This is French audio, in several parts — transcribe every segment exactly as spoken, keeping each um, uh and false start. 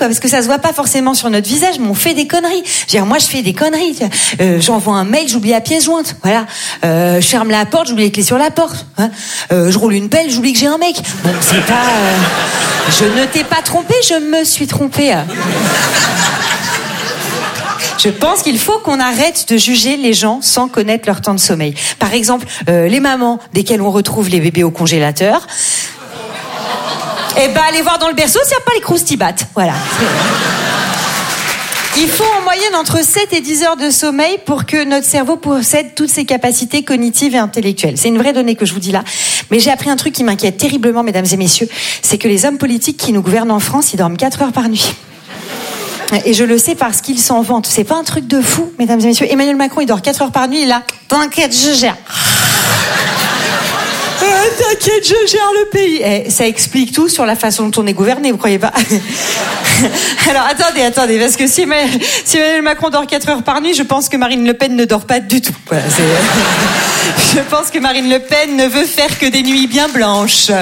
quoi, parce que ça se voit pas forcément sur notre visage, mais on fait des conneries. Je veux dire, moi, je fais des conneries. Euh, j'envoie un mail, j'oublie la pièce jointe. Voilà. Euh, je ferme la porte, j'oublie les clés sur la porte. Hein. Euh, je roule une pelle, j'oublie que j'ai un mec. Bon, c'est pas. Euh... Je ne t'ai pas trompé, je me suis trompée. Je pense qu'il faut qu'on arrête de juger les gens sans connaître leur temps de sommeil. Par exemple, euh, les mamans desquelles on retrouve les bébés au congélateur. Eh ben, allez voir dans le berceau s'il n'y a pas les croustibat. Voilà. Il faut en moyenne entre sept et dix heures de sommeil pour que notre cerveau possède toutes ses capacités cognitives et intellectuelles. C'est une vraie donnée que je vous dis là. Mais j'ai appris un truc qui m'inquiète terriblement, mesdames et messieurs. C'est que les hommes politiques qui nous gouvernent en France, ils dorment quatre heures par nuit. Et je le sais parce qu'ils s'en vantent. C'est pas un truc de fou, mesdames et messieurs. Emmanuel Macron, il dort quatre heures par nuit, il est là. T'inquiète, je gère. Euh, T'inquiète, je gère le pays. Eh, ça explique tout sur la façon dont on est gouverné, vous croyez pas? Alors, attendez, attendez, parce que si Emmanuel, si Emmanuel Macron dort quatre heures par nuit, je pense que Marine Le Pen ne dort pas du tout. Voilà, c'est... Je pense que Marine Le Pen ne veut faire que des nuits bien blanches.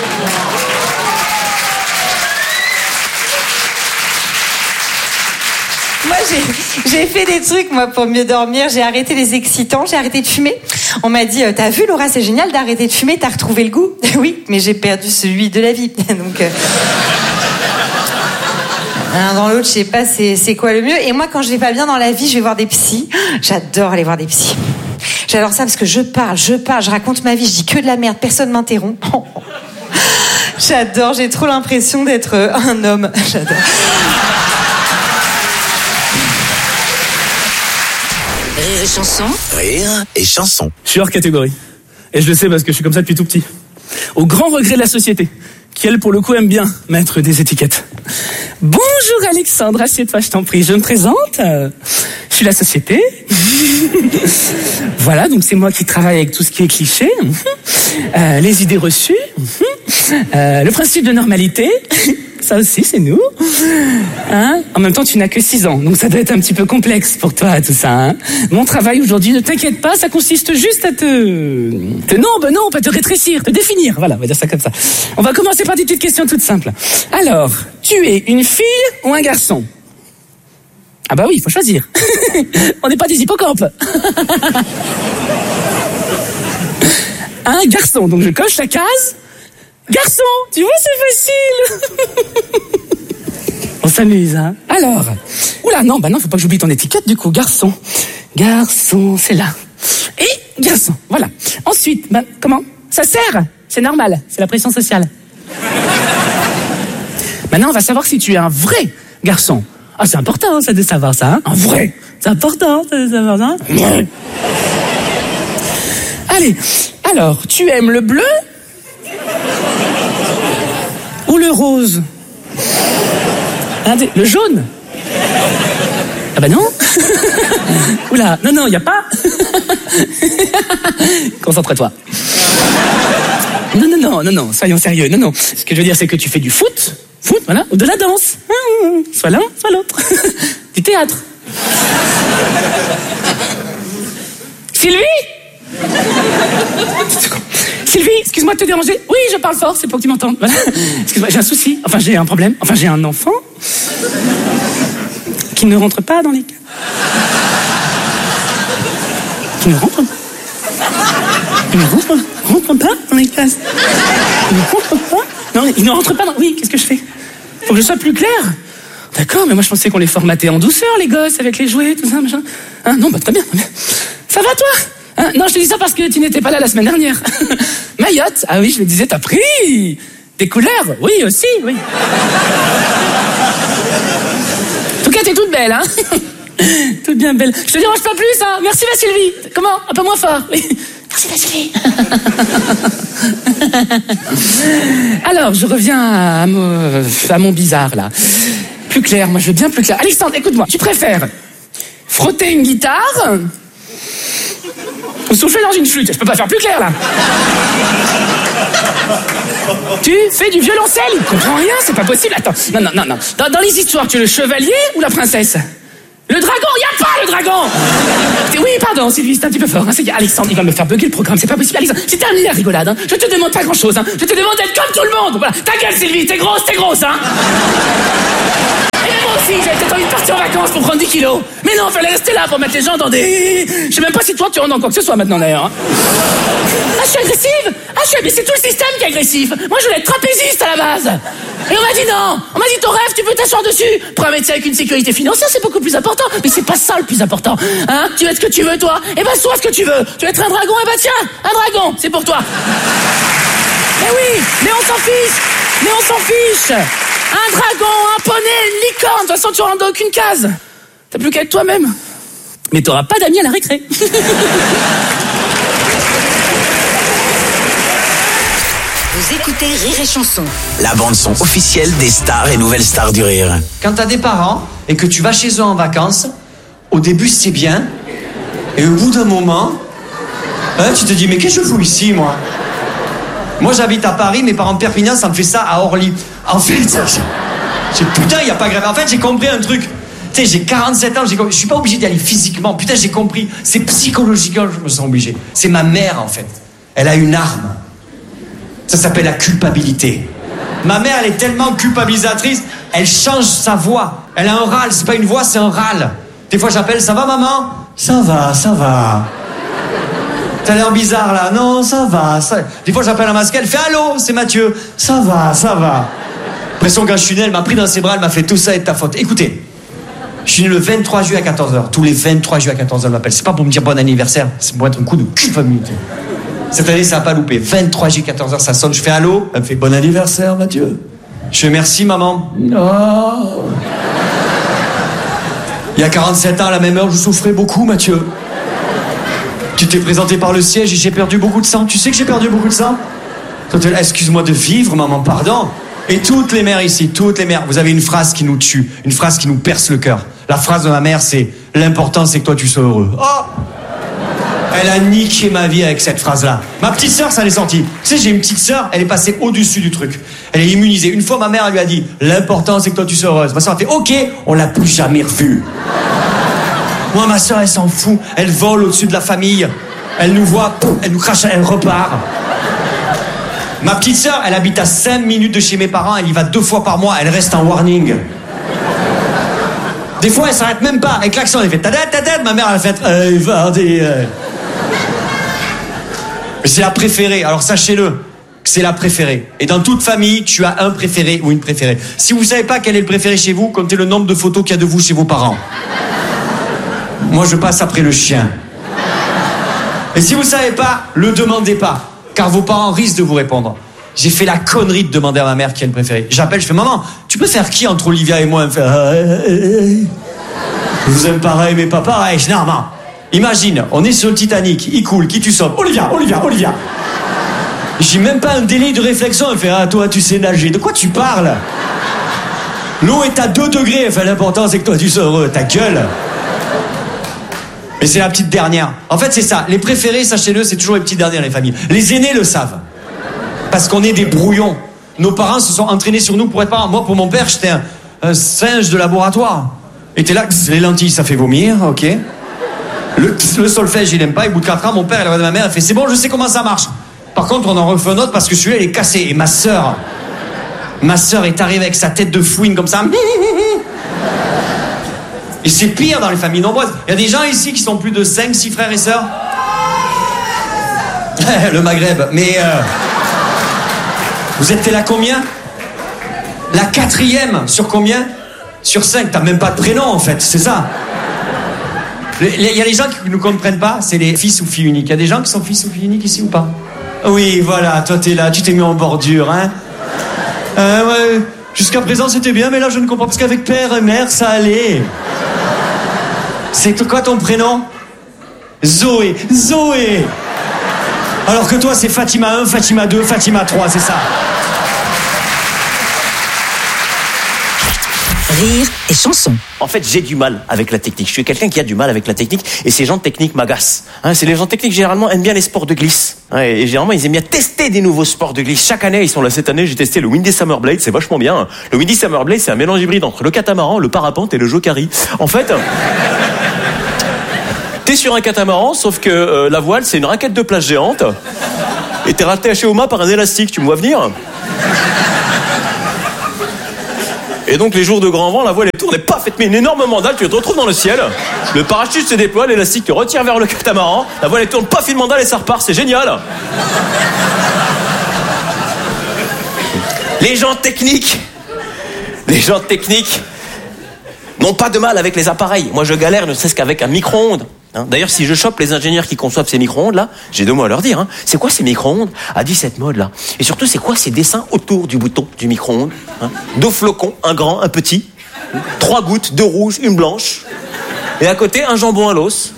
Moi, j'ai, j'ai fait des trucs, moi, pour mieux dormir. J'ai arrêté les excitants, j'ai arrêté de fumer. On m'a dit, t'as vu, Laura, c'est génial d'arrêter de fumer, t'as retrouvé le goût. Oui, mais j'ai perdu celui de la vie. Donc, euh... l'un dans l'autre, je sais pas, c'est, c'est quoi le mieux. Et moi, quand je vais pas bien dans la vie, je vais voir des psys. J'adore aller voir des psys. J'adore ça parce que je parle, je parle, je raconte ma vie, je dis que de la merde, personne m'interrompt. J'adore, j'ai trop l'impression d'être un homme. J'adore. Rire et chanson. Rire et chanson. Je suis hors catégorie. Et je le sais parce que je suis comme ça depuis tout petit. Au grand regret de la société, qui elle, pour le coup, aime bien mettre des étiquettes. Bonjour Alexandre, assieds-toi, je t'en prie. Je me présente. Euh, je suis la société. Voilà, donc c'est moi qui travaille avec tout ce qui est cliché. Euh, les idées reçues. Euh, le principe de normalité. Ça aussi, c'est nous. Hein? En même temps, tu n'as que six ans, donc ça doit être un petit peu complexe pour toi, tout ça. Hein? Mon travail aujourd'hui, ne t'inquiète pas, ça consiste juste à te... te... Non, ben non, pas te rétrécir, te définir. Voilà, on va dire ça comme ça. On va commencer par des petites questions toutes simples. Alors, tu es une fille ou un garçon? Ah bah oui, il faut choisir. On n'est pas des hippocampes. Un garçon, donc je coche la case. Garçon, tu vois, c'est facile. On s'amuse, hein. Alors, oula, non, bah non, faut pas que j'oublie ton étiquette, du coup, garçon. Garçon, c'est là. Et garçon, voilà. Ensuite, bah, comment? Ça sert, c'est normal, c'est la pression sociale. Maintenant, on va savoir si tu es un vrai garçon. Ah, c'est important, ça, de savoir ça, hein. Un vrai. C'est important, ça, de savoir ça. Ouais. Allez, alors, tu aimes le bleu ou le rose? Le jaune? Ah bah non. Oula, non, non, il n'y a pas. Concentre-toi. Non, non, non, non, non, soyons sérieux. Non, non, ce que je veux dire, c'est que tu fais du foot, foot, voilà, ou de la danse. Soit l'un, soit l'autre. Du théâtre. Sylvie? Sylvie, excuse-moi de te déranger. Oui, je parle fort, c'est pour que tu m'entendes. Voilà. Excuse-moi, j'ai un souci. Enfin, j'ai un problème. Enfin, j'ai un enfant qui ne rentre pas dans les cases. Qui ne rentre pas. Il ne rentre, rentre pas dans les cases. Il ne rentre pas. Non, il ne rentre pas dans... Oui, qu'est-ce que je fais? Faut que je sois plus clair. D'accord, mais moi je pensais qu'on les formatait en douceur, les gosses, avec les jouets, tout ça, machin. Hein, non, bah très bien. Ça va, toi? Hein, non, je te dis ça parce que tu n'étais pas là la semaine dernière. Mayotte, ah oui, je le disais, t'as pris des couleurs? Oui, aussi, oui. En tout cas, t'es toute belle, hein. Toute bien belle. Je te dérange pas plus, hein. Merci, la Sylvie. Comment? Un peu moins fort. Oui. Merci, la Sylvie. Alors, je reviens à mon, à mon bizarre, là. Plus clair, moi, je veux bien plus clair. Alexandre, écoute-moi, tu préfères frotter une guitare ou souffler dans une flûte? Je peux pas faire plus clair, là. Tu fais du violoncelle? Il comprend rien, c'est pas possible. Attends, non, non, non, non. Dans, dans les histoires, tu es le chevalier ou la princesse? Le dragon, il y a pas le dragon. Oui, pardon, Sylvie, c'est un petit peu fort. Hein. C'est... Alexandre, il va me faire bugger le programme, c'est pas possible. Alexandre, c'est terminé la rigolade. Hein. Je te demande pas grand-chose. Hein. Je te demande d'être comme tout le monde. Voilà. Ta gueule, Sylvie, t'es grosse, t'es grosse, hein. aussi, j'avais peut-être envie de partir en vacances pour prendre dix kilos. Mais non, fallait rester là pour mettre les gens dans des... Je sais même pas si toi tu rentres dans quoi que ce soit maintenant d'ailleurs. Hein. Ah, je suis agressive. Ah, je suis... Mais c'est tout le système qui est agressif. Moi, je voulais être trapéziste à la base. Et on m'a dit non. On m'a dit ton rêve, tu peux t'asseoir dessus. Pour un métier avec une sécurité financière, c'est beaucoup plus important. Mais c'est pas ça le plus important. Hein? Tu veux être ce que tu veux, toi. Eh ben, sois ce que tu veux. Tu veux être un dragon, eh ben tiens, un dragon, c'est pour toi. Mais oui, mais on s'en fiche. Mais on s'en fiche. Un dragon, un poney, une licorne. De toute façon, tu rentres dans aucune case. T'as plus qu'à être toi-même. Mais t'auras pas d'amis à la récré. Vous écoutez Rire et Chanson. La bande-son officielle des stars et nouvelles stars du rire. Quand t'as des parents et que tu vas chez eux en vacances, au début c'est bien, et au bout d'un moment, hein, tu te dis mais qu'est-ce que je fous ici moi? Moi j'habite à Paris, mes parents de Perpignan, ça me fait ça à Orly. En fait, j'ai, putain, il y a pas grave. En fait, j'ai compris un truc. Tu sais, j'ai quarante-sept ans, j'ai, je suis pas obligé d'y aller physiquement. Putain, j'ai compris. C'est psychologiquement, je me sens obligé. C'est ma mère en fait. Elle a une arme. Ça s'appelle la culpabilité. Ma mère, elle est tellement culpabilisatrice, elle change sa voix. Elle a un râle, c'est pas une voix, c'est un râle. Des fois, j'appelle, ça va maman? Ça va, ça va. T'as l'air bizarre là. Non, ça va, ça... Des fois, j'appelle un masque, elle fait allô, c'est Mathieu. Ça va, ça va. L'impression quand je suis né, elle m'a pris dans ses bras, elle m'a fait tout ça est de ta faute. Écoutez, je suis né le vingt-trois juillet à quatorze heures. Tous les vingt-trois juillet à quatorze heures, elle m'appelle. C'est pas pour me dire bon anniversaire, c'est pour être un coup de culpabilité. Cette année, ça n'a pas loupé. vingt-trois juillet, quatorze heures, ça sonne. Je fais allô. Elle me fait bon anniversaire, Mathieu. Je fais merci, maman. Oh. Il y a quarante-sept ans, à la même heure, je souffrais beaucoup, Mathieu. Tu t'es présenté par le siège et j'ai perdu beaucoup de sang. Tu sais que j'ai perdu beaucoup de sang? Excuse-moi de vivre, maman, pardon. Et toutes les mères ici, toutes les mères, vous avez une phrase qui nous tue, une phrase qui nous perce le cœur. La phrase de ma mère, c'est « L'important, c'est que toi, tu sois heureux. » Oh! Elle a niqué ma vie avec cette phrase-là. Ma petite sœur, ça l'est sorti. Tu sais, j'ai une petite sœur, elle est passée au-dessus du truc. Elle est immunisée. Une fois, ma mère, elle lui a dit « L'important, c'est que toi, tu sois heureuse. » Ma sœur a fait « Ok, on l'a plus jamais revue. » Moi, ma sœur, elle s'en fout. Elle vole au-dessus de la famille. Elle nous voit, elle nous crache, elle repart. Ma petite sœur, elle habite à cinq minutes de chez mes parents. Elle y va deux fois par mois. Elle reste en warning. Des fois, elle s'arrête même pas. Avec l'accent, elle fait ta-da, ta-da. Ma mère, elle a fait euh, Vardy, euh. Mais c'est la préférée. Alors sachez-le, c'est la préférée. Et dans toute famille, tu as un préféré ou une préférée. Si vous savez pas quel est le préféré chez vous, comptez le nombre de photos qu'il y a de vous chez vos parents. Moi, je passe après le chien. Et si vous savez pas, le demandez pas, car vos parents risquent de vous répondre. J'ai fait la connerie de demander à ma mère qui est le préféré. J'appelle, je fais maman, tu peux faire qui entre Olivia et moi? Elle me fait ah, eh, eh. Je vous aime pareil, mais pas pareil. Je dis non, maman. Imagine, on est sur le Titanic, il coule, qui tu sauves? Olivia, Olivia, Olivia. J'ai même pas un délai de réflexion. Elle fait ah toi tu sais nager. De quoi tu parles? L'eau est à deux degrés. Elle fait l'important c'est que toi tu sois heureux. Ta gueule. Mais c'est la petite dernière. En fait, c'est ça. Les préférés, sachez-le, c'est toujours les petites dernières, les familles. Les aînés le savent. Parce qu'on est des brouillons. Nos parents se sont entraînés sur nous pour être parents. Moi, pour mon père, j'étais un, un singe de laboratoire. Et t'es là, les lentilles, ça fait vomir, ok. Le, le solfège, il aime pas. Et au bout de quatre ans, mon père, il regarde ma mère, elle fait c'est bon, je sais comment ça marche. Par contre, on en refait un autre parce que celui-là, il est cassé. Et ma sœur, ma sœur est arrivée avec sa tête de fouine comme ça. Et c'est pire dans les familles nombreuses. Il y a des gens ici qui sont plus de cinq, six frères et sœurs. Le Maghreb. Mais euh, vous êtes là combien? La quatrième sur combien? Sur cinq. T'as même pas de prénom en fait, c'est ça. Il y a des gens qui ne nous comprennent pas, c'est les fils ou filles uniques. Il y a des gens qui sont fils ou filles uniques ici ou pas? Oui, voilà, toi t'es là, tu t'es mis en bordure, hein. Euh, ouais, jusqu'à présent c'était bien, mais là je ne comprends pas, parce qu'avec père et mère ça allait. C'est quoi ton prénom? Zoé. Zoé. Alors que toi c'est Fatima un, Fatima deux, Fatima trois, c'est ça. Rire et chanson. En fait, j'ai du mal avec la technique. Je suis quelqu'un qui a du mal avec la technique et ces gens de technique m'agacent. Hein, c'est les gens de technique généralement aiment bien les sports de glisse. Hein, et généralement ils aiment bien tester des nouveaux sports de glisse. Chaque année, ils sont là. Cette année, j'ai testé le Windy Summer Blade, c'est vachement bien. Le Windy Summer Blade, c'est un mélange hybride entre le catamaran, le parapente et le jokari. En fait, t'es sur un catamaran, sauf que euh, la voile, c'est une raquette de plage géante et t'es rattaché au mât par un élastique. Tu me vois venir? Et Et donc les jours de grand vent, la voile elle tourne et paf, elle te met une énorme mandale, tu te retrouves dans le ciel, le parachute se déploie, l'élastique te retire vers le catamaran, la voile elle tourne, paf, une mandale et ça repart, c'est génial. Les gens techniques, les gens techniques n'ont pas de mal avec les appareils. Moi je galère ne serait-ce qu'avec un micro-ondes. Hein. D'ailleurs, si je chope les ingénieurs qui conçoivent ces micro-ondes là, j'ai deux mots à leur dire. Hein. C'est quoi ces micro-ondes à dix-sept modes là? Et surtout, c'est quoi ces dessins autour du bouton du micro-ondes? hein Deux flocons, un grand, un petit, trois gouttes, deux rouges, une blanche, et à côté un jambon à l'os,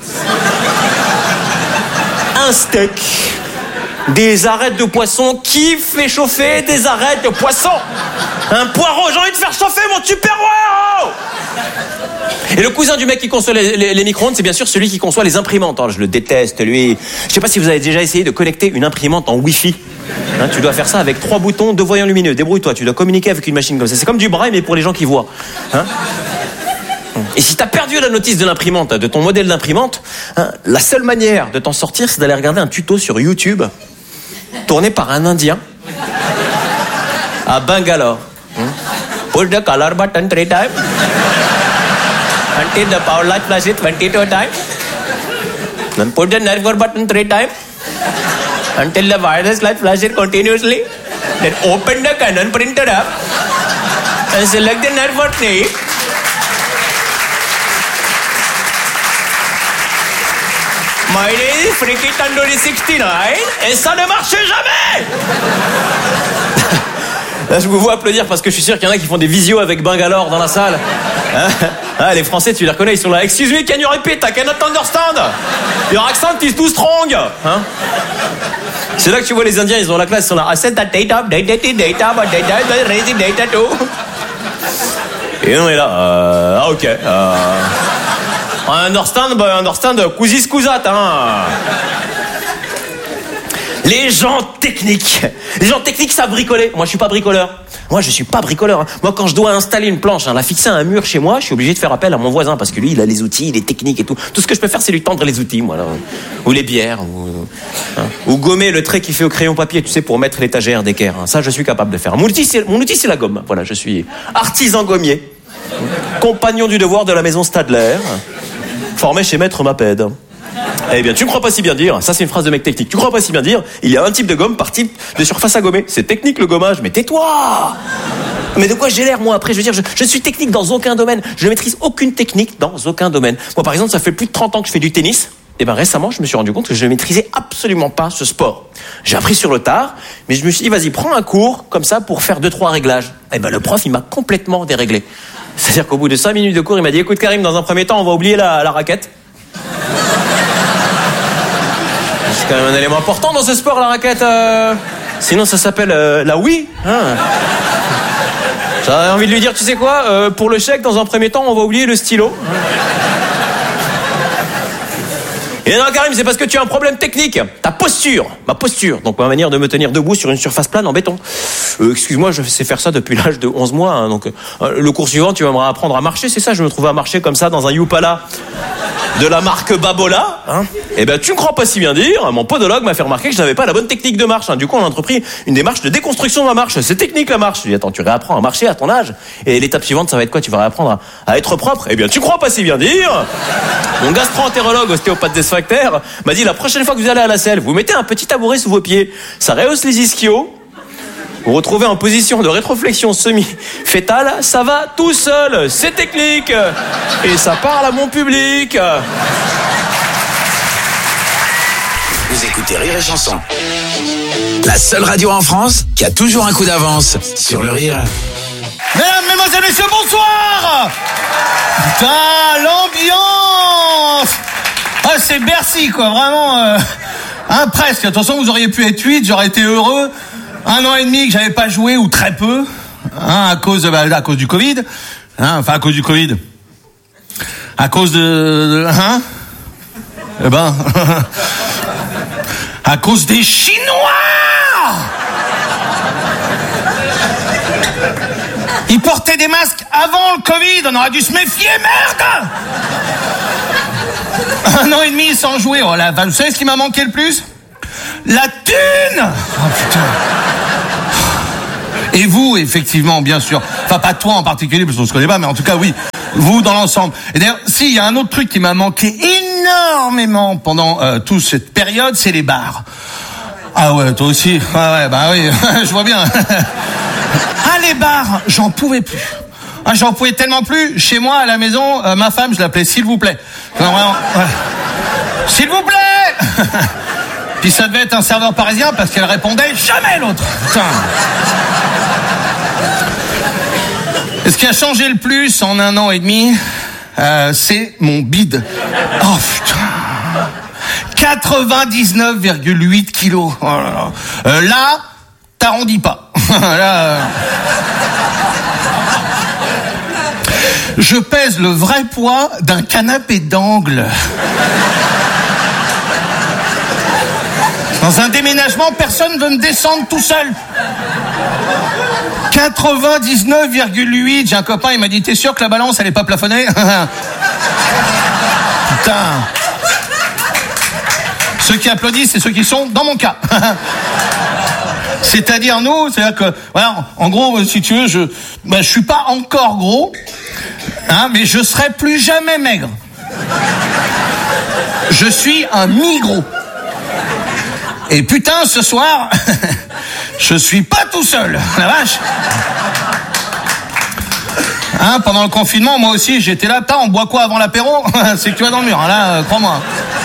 un steak, des arêtes de poisson. Qui fait chauffer des arêtes de poisson? Un poireau, j'ai envie de faire chauffer mon tupperware. Et le cousin du mec qui conçoit les, les, les micro-ondes, c'est bien sûr celui qui conçoit les imprimantes. Oh, je le déteste, lui. Je sais pas si vous avez déjà essayé de connecter une imprimante en Wi-Fi. Hein, tu dois faire ça avec trois boutons, deux voyants lumineux. Débrouille-toi, tu dois communiquer avec une machine comme ça. C'est comme du braille, mais pour les gens qui voient. Hein Et si t'as perdu la notice de l'imprimante, de ton modèle d'imprimante, hein, la seule manière de t'en sortir, c'est d'aller regarder un tuto sur YouTube, tourné par un Indien, à Bangalore. Hein Push the color button three times. Until the power light flashes twenty-two times. Then put the network button three times. Until the wireless light flashes continuously. Then open the Canon printer up. And select the network name. My name is Freaky Tandoori sixty-nine. Et ça ne marche jamais. Là, je vous vois applaudir parce que je suis sûr qu'il y en a qui font des visios avec Bangalore dans la salle. Hein ah, les Français, tu les reconnais, ils sont là. Excuse me, can you repeat? I cannot understand. Your accent is too strong. Hein C'est là que tu vois les Indiens, ils ont la classe, ils sont là. I said that data, data, data, but data, raising data too. Et on est là. Euh, ah, ok. Euh, understand, but understand, cousis cousat, hein. Les gens techniques. Les gens techniques savent bricoler. Moi, je suis pas bricoleur. Moi, je suis pas bricoleur. Hein. Moi, quand je dois installer une planche, hein, la fixer à un mur chez moi, je suis obligé de faire appel à mon voisin parce que lui, il a les outils, il est technique et tout. Tout ce que je peux faire, c'est lui tendre les outils, moi, là. Ou les bières, ou, hein. ou gommer le trait qu'il fait au crayon papier, tu sais, pour mettre l'étagère d'équerre. Hein. Ça, je suis capable de faire. Mon outil, c'est, mon outil, c'est la gomme. Voilà, je suis artisan gommier, compagnon du devoir de la maison Stadler, formé chez Maître Maped. Eh bien, tu ne crois pas si bien dire, ça c'est une phrase de mec technique, tu ne crois pas si bien dire, il y a un type de gomme par type de surface à gommer. C'est technique le gommage, mais tais-toi. Mais de quoi j'ai l'air, moi, après? Je veux dire, je, je suis technique dans aucun domaine. Je ne maîtrise aucune technique dans aucun domaine. Moi, par exemple, ça fait plus de trente ans que je fais du tennis. Et ben récemment, je me suis rendu compte que je ne maîtrisais absolument pas ce sport. J'ai appris sur le tard, mais je me suis dit, vas-y, prends un cours comme ça pour faire deux, trois réglages. Et ben le prof, il m'a complètement déréglé. C'est-à-dire qu'au bout de cinq minutes de cours, il m'a dit, écoute Karim, dans un premier temps, on va oublier la, la raquette. C'est quand même un élément important dans ce sport, la raquette. Euh... Sinon, ça s'appelle euh, la Wii. Hein. J'avais envie de lui dire, tu sais quoi, euh, pour le chèque, dans un premier temps, on va oublier le stylo. Et non, Karim, c'est parce que tu as un problème technique. Ta posture, ma posture, donc ma manière de me tenir debout sur une surface plane en béton. Euh, excuse-moi, je sais faire ça depuis l'âge de onze mois. Hein, donc, euh, le cours suivant, tu vas me apprendre à marcher, c'est ça? Je me trouvais à marcher comme ça dans un Youpala de la marque Babola. Hein. Eh ben, tu ne crois pas si bien dire. Mon podologue m'a fait remarquer que je n'avais pas la bonne technique de marche. Hein. Du coup, on a entrepris une démarche de déconstruction de ma marche. C'est technique la marche. Je lui dis, attends, tu réapprends à marcher à ton âge. Et l'étape suivante, ça va être quoi? Tu vas réapprendre à, à être propre. Eh bien, tu ne crois pas si bien dire. Mon gastro-entérologue, ostéopathe des sphincters, m'a dit, la prochaine fois que vous allez à la selle, vous mettez un petit tabouret sous vos pieds. Ça rehausse les ischios. Vous vous retrouvez en position de rétroflexion semi-fétale, ça va tout seul, c'est technique. Et ça parle à mon public. Vous écoutez Rire et Chanson. La seule radio en France qui a toujours un coup d'avance sur le rire. Mesdames, mesdemoiselles, messieurs, bonsoir. Putain, l'ambiance. Ah, c'est Bercy, quoi, vraiment. Euh, hein, presque. De toute façon, vous auriez pu être huit, j'aurais été heureux. Un an et demi que j'avais pas joué, ou très peu, hein, à cause, bah, à cause du Covid, hein, enfin à cause du Covid, à cause de, de hein, eh ben, à cause des Chinois. Ils portaient des masques avant le Covid, on aurait dû se méfier, merde. Un an et demi sans jouer, oh la vache, vous savez ce qui m'a manqué le plus? La thune. Oh putain. Et vous, effectivement, bien sûr. Enfin, pas toi en particulier, parce qu'on se connaît pas, mais en tout cas, oui. Vous, dans l'ensemble. Et d'ailleurs, si, il y a un autre truc qui m'a manqué énormément pendant euh, toute cette période, c'est les bars. Ah ouais, toi aussi. Ah ouais, bah oui, je vois bien. Ah, les bars, j'en pouvais plus. Ah, j'en pouvais tellement plus. Chez moi, à la maison, euh, ma femme, je l'appelais s'il vous plaît. Non, vraiment, ouais. S'il vous plaît. Puis ça devait être un serveur parisien parce qu'elle répondait jamais l'autre. Putain. Et ce qui a changé le plus en un an et demi, euh, c'est mon bide. Oh putain. quatre-vingt-dix-neuf virgule huit kilos. Oh là là. Euh, là, t'arrondis pas. Là, euh... Je pèse le vrai poids d'un canapé d'angle. Dans un déménagement, personne ne veut me descendre tout seul. quatre-vingt-dix-neuf virgule huit. J'ai un copain, il m'a dit, t'es sûr que la balance, elle est pas plafonnée? Putain. Ceux qui applaudissent, c'est ceux qui sont dans mon cas. C'est-à-dire nous, c'est-à-dire que, voilà, en gros, si tu veux, je, ben, je suis pas encore gros, hein, mais je serai plus jamais maigre. Je suis un mi-gros. Et putain, ce soir, je suis pas tout seul, la vache. Hein, pendant le confinement, moi aussi, j'étais là, putain, on boit quoi avant l'apéro? C'est que tu vas dans le mur, hein, là, euh, crois-moi.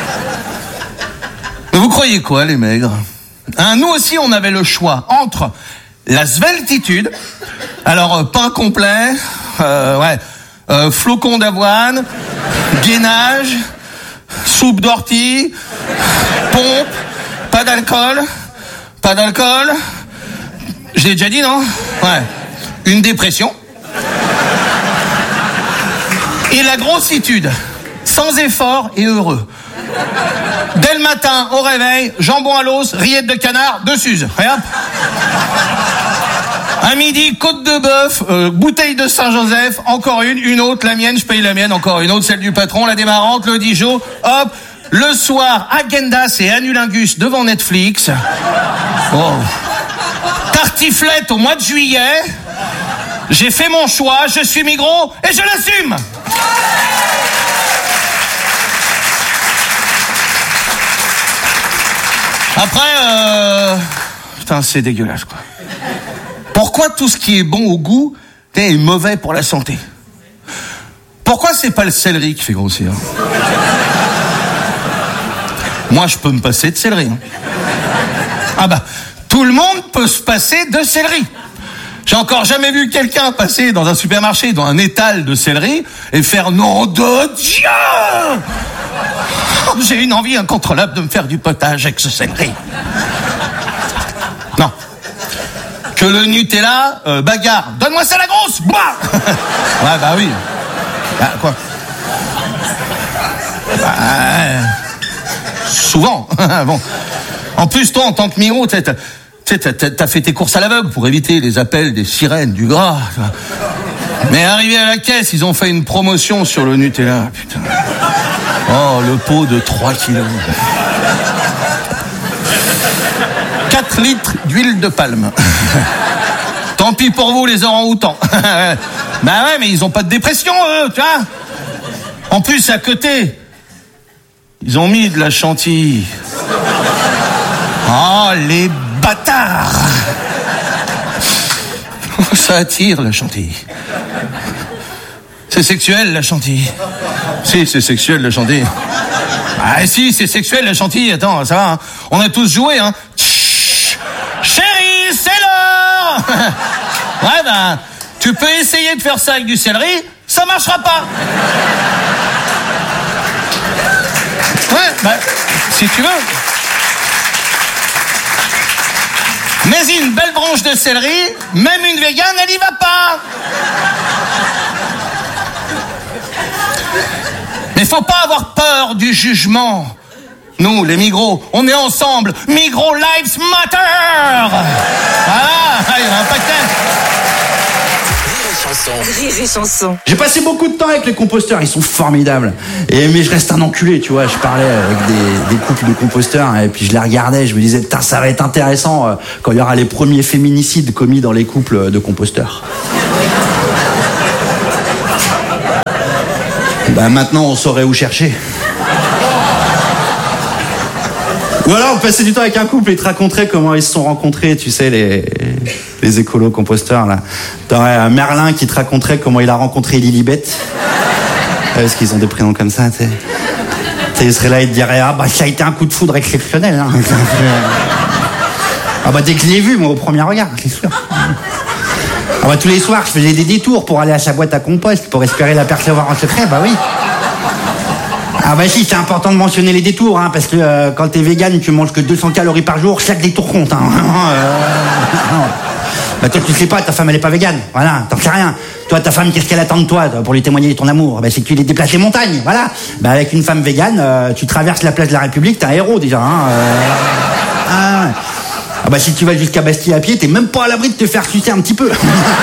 Mais vous croyez quoi, les maigres? Hein, nous aussi, on avait le choix entre la sveltitude, alors euh, pain complet, euh, ouais, euh, flocons d'avoine, gainage, soupe d'ortie, pompe, pas d'alcool, pas d'alcool, je l'ai déjà dit, non? Ouais, une dépression. Et la grossitude, sans effort et heureux. Dès le matin, au réveil, jambon à l'os, rillettes de canard, deux Suze. Regarde. À midi, côte de bœuf, euh, bouteille de Saint-Joseph, encore une, une autre, la mienne, je paye la mienne, encore une autre, celle du patron, la démarrante, le Dijon, hop. Le soir, agendas et anulingus devant Netflix. Oh. Tartiflette au mois de juillet. J'ai fait mon choix, je suis migros et je l'assume. Après, euh... putain, c'est dégueulasse, quoi. Pourquoi tout ce qui est bon au goût est mauvais pour la santé? Pourquoi c'est pas le céleri qui fait grossir? Moi, je peux me passer de céleri. Hein. Ah bah, tout le monde peut se passer de céleri. J'ai encore jamais vu quelqu'un passer dans un supermarché, dans un étal de céleri, et faire « Nom de Dieu !» J'ai une envie incontrôlable de me faire du potage avec ce céleri. Non. Que le Nutella, euh, bagarre. Donne-moi ça la grosse. Bah ouais, bah oui. Bah, quoi bah, euh, souvent. Bon. En plus, toi, en tant que migros, t'as, t'as, t'as, t'as fait tes courses à l'aveugle pour éviter les appels des sirènes, du gras. Mais arrivé à la caisse, ils ont fait une promotion sur le Nutella. Putain. Oh, le pot de trois kilos. quatre litres d'huile de palme. Tant pis pour vous, les orang-outans. Bah ouais, mais ils ont pas de dépression, eux, tu vois. En plus, à côté, ils ont mis de la chantilly. Oh, les bâtards. Ça attire, la chantilly. C'est sexuel, la chantilly. Si, c'est sexuel, la chantilly. Ah si, c'est sexuel, la chantilly. Attends, ça va, hein. On a tous joué, hein. Chut, chérie, c'est l'heure. Ouais, ben, tu peux essayer de faire ça avec du céleri, ça marchera pas. Ouais, ben, si tu veux. Mais une belle branche de céleri, même une végane, elle y va pas. Mais faut pas avoir peur du jugement. Nous, les migros, on est ensemble. Migros Lives Matter. Voilà, il y en a un paquet. Rire et chanson. J'ai passé beaucoup de temps avec les composteurs, ils sont formidables. Et, mais je reste un enculé, tu vois. Je parlais avec des, des couples de composteurs et puis je les regardais, je me disais, putain, ça va être intéressant euh, quand il y aura les premiers féminicides commis dans les couples de composteurs. Bah maintenant, on saurait où chercher. Ou alors, on passait du temps avec un couple et ils te raconteraient comment ils se sont rencontrés, tu sais, les, les écolos composteurs, là. T'aurais un Merlin qui te raconterait comment il a rencontré Lilibet. Parce qu'ils ont des prénoms comme ça, tu sais. Il serait là et te dirait, ah bah ça a été un coup de foudre exceptionnel, hein. Ah bah dès que je l'ai vu, moi, au premier regard, c'est sûr. Ah bah tous les soirs, je faisais des détours pour aller à sa boîte à compost, pour espérer l'apercevoir en secret, bah oui. Ah bah si, c'est important de mentionner les détours, hein, parce que euh, quand t'es vegan, tu manges que deux cents calories par jour, chaque détour compte, hein, vraiment. Euh... Bah toi tu sais pas, ta femme elle est pas végane, voilà, t'en sais rien. Toi ta femme qu'est-ce qu'elle attend de toi pour lui témoigner de ton amour? Bah c'est que tu l'es déplacé montagne, voilà. Bah avec une femme végane, euh, tu traverses la place de la République, t'es un héros déjà, hein. Euh... Ah, ouais. Ah bah si tu vas jusqu'à Bastille à pied, t'es même pas à l'abri de te faire sucer un petit peu.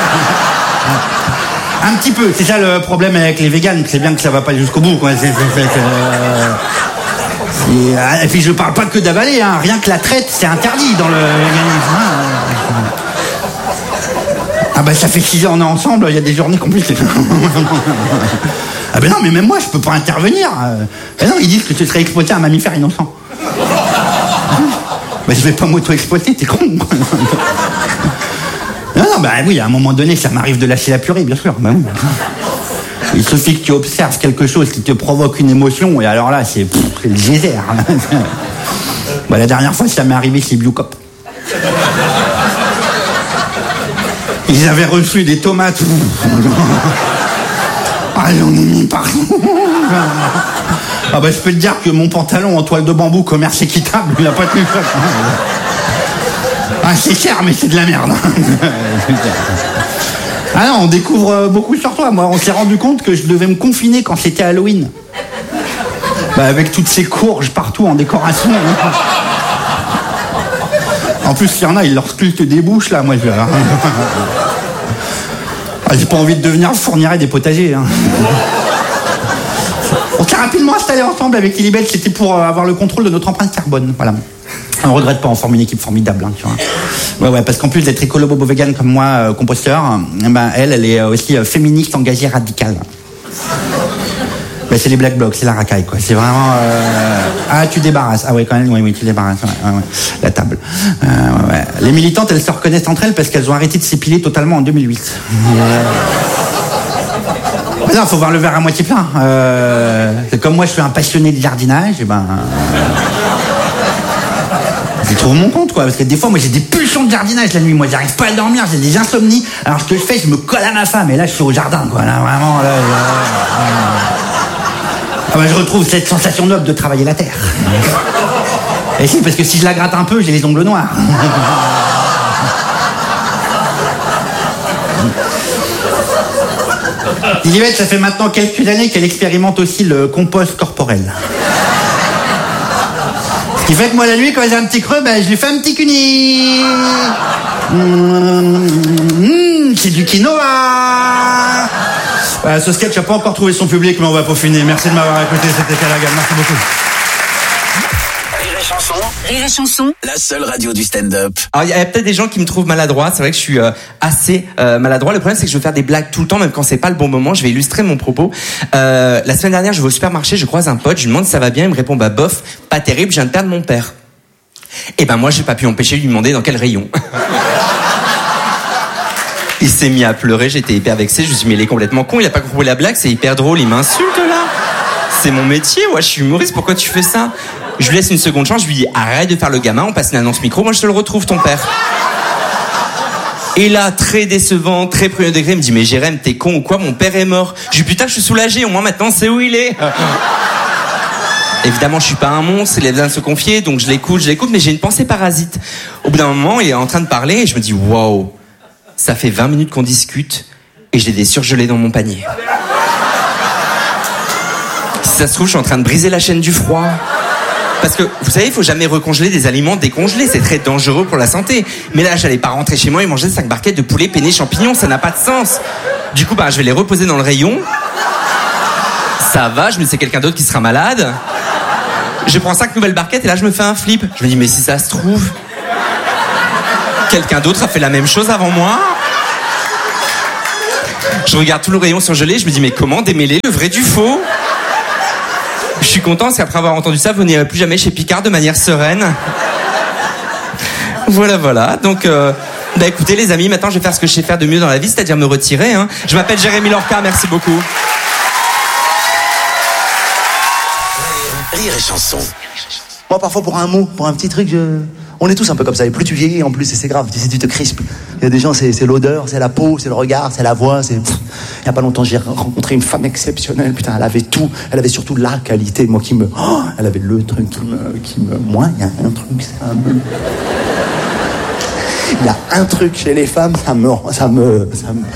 Un petit peu, c'est ça le problème avec les véganes, c'est bien que ça va pas jusqu'au bout, quoi. C'est, c'est, c'est, euh... et, et puis je parle pas que d'avaler, hein. Rien que la traite, c'est interdit dans le véganisme. Hein. Ah bah ça fait six ans on est ensemble, il y a des journées compliquées. Ah ben non, mais même moi je peux pas intervenir. Ben non, ils disent que tu serais exploité un mammifère innocent. Ben je vais pas m'auto-exploiter, t'es con. Non, non, bah oui, à un moment donné, ça m'arrive de lâcher la purée, bien sûr. Bah, oui. Il suffit que tu observes quelque chose qui te provoque une émotion, et alors là, c'est, pff, c'est le geyser. Bah, la dernière fois, ça m'est arrivé chez Biocop. Ils avaient reçu des tomates. Ah, j'en ai mis partout. Ah bah je peux te dire que mon pantalon en toile de bambou, commerce équitable, il a pas tenu ça. Ah c'est cher mais c'est de la merde. Ah non, on découvre beaucoup sur toi. Moi, on s'est rendu compte que je devais me confiner quand c'était Halloween. Bah avec toutes ces courges partout en décoration. En plus, il y en a, ils leur sculptent des bouches là, moi je. Ah, j'ai pas envie de devenir fournirait des potagers. Hein. On s'est rapidement installé ensemble avec Lilibet, c'était pour avoir le contrôle de notre empreinte carbone. Voilà. On regrette pas, on forme une équipe formidable, hein, tu vois. Ouais, ouais, parce qu'en plus d'être écolo bobo vegan comme moi, euh, composteur, euh, ben, elle, elle est aussi euh, féministe engagée radicale. Ben, c'est les black blocs, c'est la racaille, quoi. C'est vraiment. Euh... Ah, tu débarrasses. Ah, oui, quand même, oui, oui, tu débarrasses. Ouais, ouais, ouais. La table. Euh, ouais. Les militantes, elles se reconnaissent entre elles parce qu'elles ont arrêté de s'épiler totalement en deux mille huit. Euh... Non, faut voir le verre à moitié plein. Euh... Comme moi, je suis un passionné de jardinage, et ben. Je trouve mon compte, quoi, parce que des fois, moi, j'ai des pulsions de jardinage la nuit. Moi, j'arrive pas à dormir, j'ai des insomnies. Alors, ce que je fais, je me colle à ma femme, et là, je suis au jardin, quoi. Là, vraiment, là. là, là. Ah bah, je retrouve cette sensation noble de travailler la terre. Et si, parce que si je la gratte un peu, j'ai les ongles noirs. Lilibet, ça fait maintenant quelques années qu'elle expérimente aussi le compost corporel. Ce qui fait que moi, la nuit, quand j'ai un petit creux, ben, je lui fais un petit cuni. Mmh, mmh, c'est du quinoa. Euh, ce sketch n'a pas encore trouvé son public, mais on va peaufiner. Merci de m'avoir écouté, c'était Callaghan. Merci beaucoup. Rire et chanson. Rire et chanson. La seule radio du stand-up. Alors il y a peut-être des gens qui me trouvent maladroit. C'est vrai que je suis euh, assez euh, maladroit. Le problème c'est que je veux faire des blagues tout le temps, même quand c'est pas le bon moment. Je vais illustrer mon propos. Euh, la semaine dernière, je vais au supermarché, je croise un pote, je lui demande si ça va bien, il me répond bah bof, pas terrible, je viens de perdre mon père. Et ben moi j'ai pas pu empêcher de lui demander dans quel rayon. Il s'est mis à pleurer, j'étais hyper vexé, je me suis dit mais il est complètement con, il a pas compris la blague, c'est hyper drôle, il m'insulte là. C'est mon métier, ouais, je suis humoriste, pourquoi tu fais ça? Je lui laisse une seconde chance, je lui dis arrête de faire le gamin, on passe une annonce micro, moi je te le retrouve ton père. Et là, très décevant, très premier degré, il me dit mais Jérém, t'es con ou quoi, mon père est mort. Je lui dis putain, je suis soulagé, au moins maintenant c'est où il est. Évidemment, je suis pas un monstre, il a besoin de se confier, donc je l'écoute, je l'écoute, mais j'ai une pensée parasite. Au bout d'un moment, il est en train de parler et je me dis waouh. Ça fait vingt minutes qu'on discute et j'ai des surgelés dans mon panier. Si ça se trouve, je suis en train de briser la chaîne du froid. Parce que, vous savez, il faut jamais recongeler des aliments décongelés, c'est très dangereux pour la santé. Mais là, j'allais pas rentrer chez moi et manger cinq barquettes de poulet peiné champignons, ça n'a pas de sens. Du coup, bah, je vais les reposer dans le rayon. Ça va, je me dis c'est quelqu'un d'autre qui sera malade. Je prends cinq nouvelles barquettes et là je me fais un flip. Je me dis mais si ça se trouve, quelqu'un d'autre a fait la même chose avant moi. Je regarde tout le rayon surgelé, je me dis mais comment démêler le vrai du faux? Je suis content parce qu'après avoir entendu ça, vous n'irez plus jamais chez Picard de manière sereine. Voilà, voilà. Donc, euh, bah écoutez les amis, maintenant je vais faire ce que je sais faire de mieux dans la vie, c'est-à-dire me retirer. Hein. Je m'appelle Jérémy Lorca, merci beaucoup. Rire et chanson. Moi, parfois, pour un mot, pour un petit truc, je... on est tous un peu comme ça. Et plus tu vieillis, en plus, et c'est grave. Si tu te crispes, il y a des gens, c'est, c'est l'odeur, c'est la peau, c'est le regard, c'est la voix. C'est... Il y a pas longtemps, j'ai rencontré une femme exceptionnelle. Putain, elle avait tout. Elle avait surtout la qualité. Moi, qui me... Oh, elle avait le truc qui me... Qui me... Moi, il y a un truc, c'est un... Il y a un truc chez les femmes, ça me... Ça me... Ça me...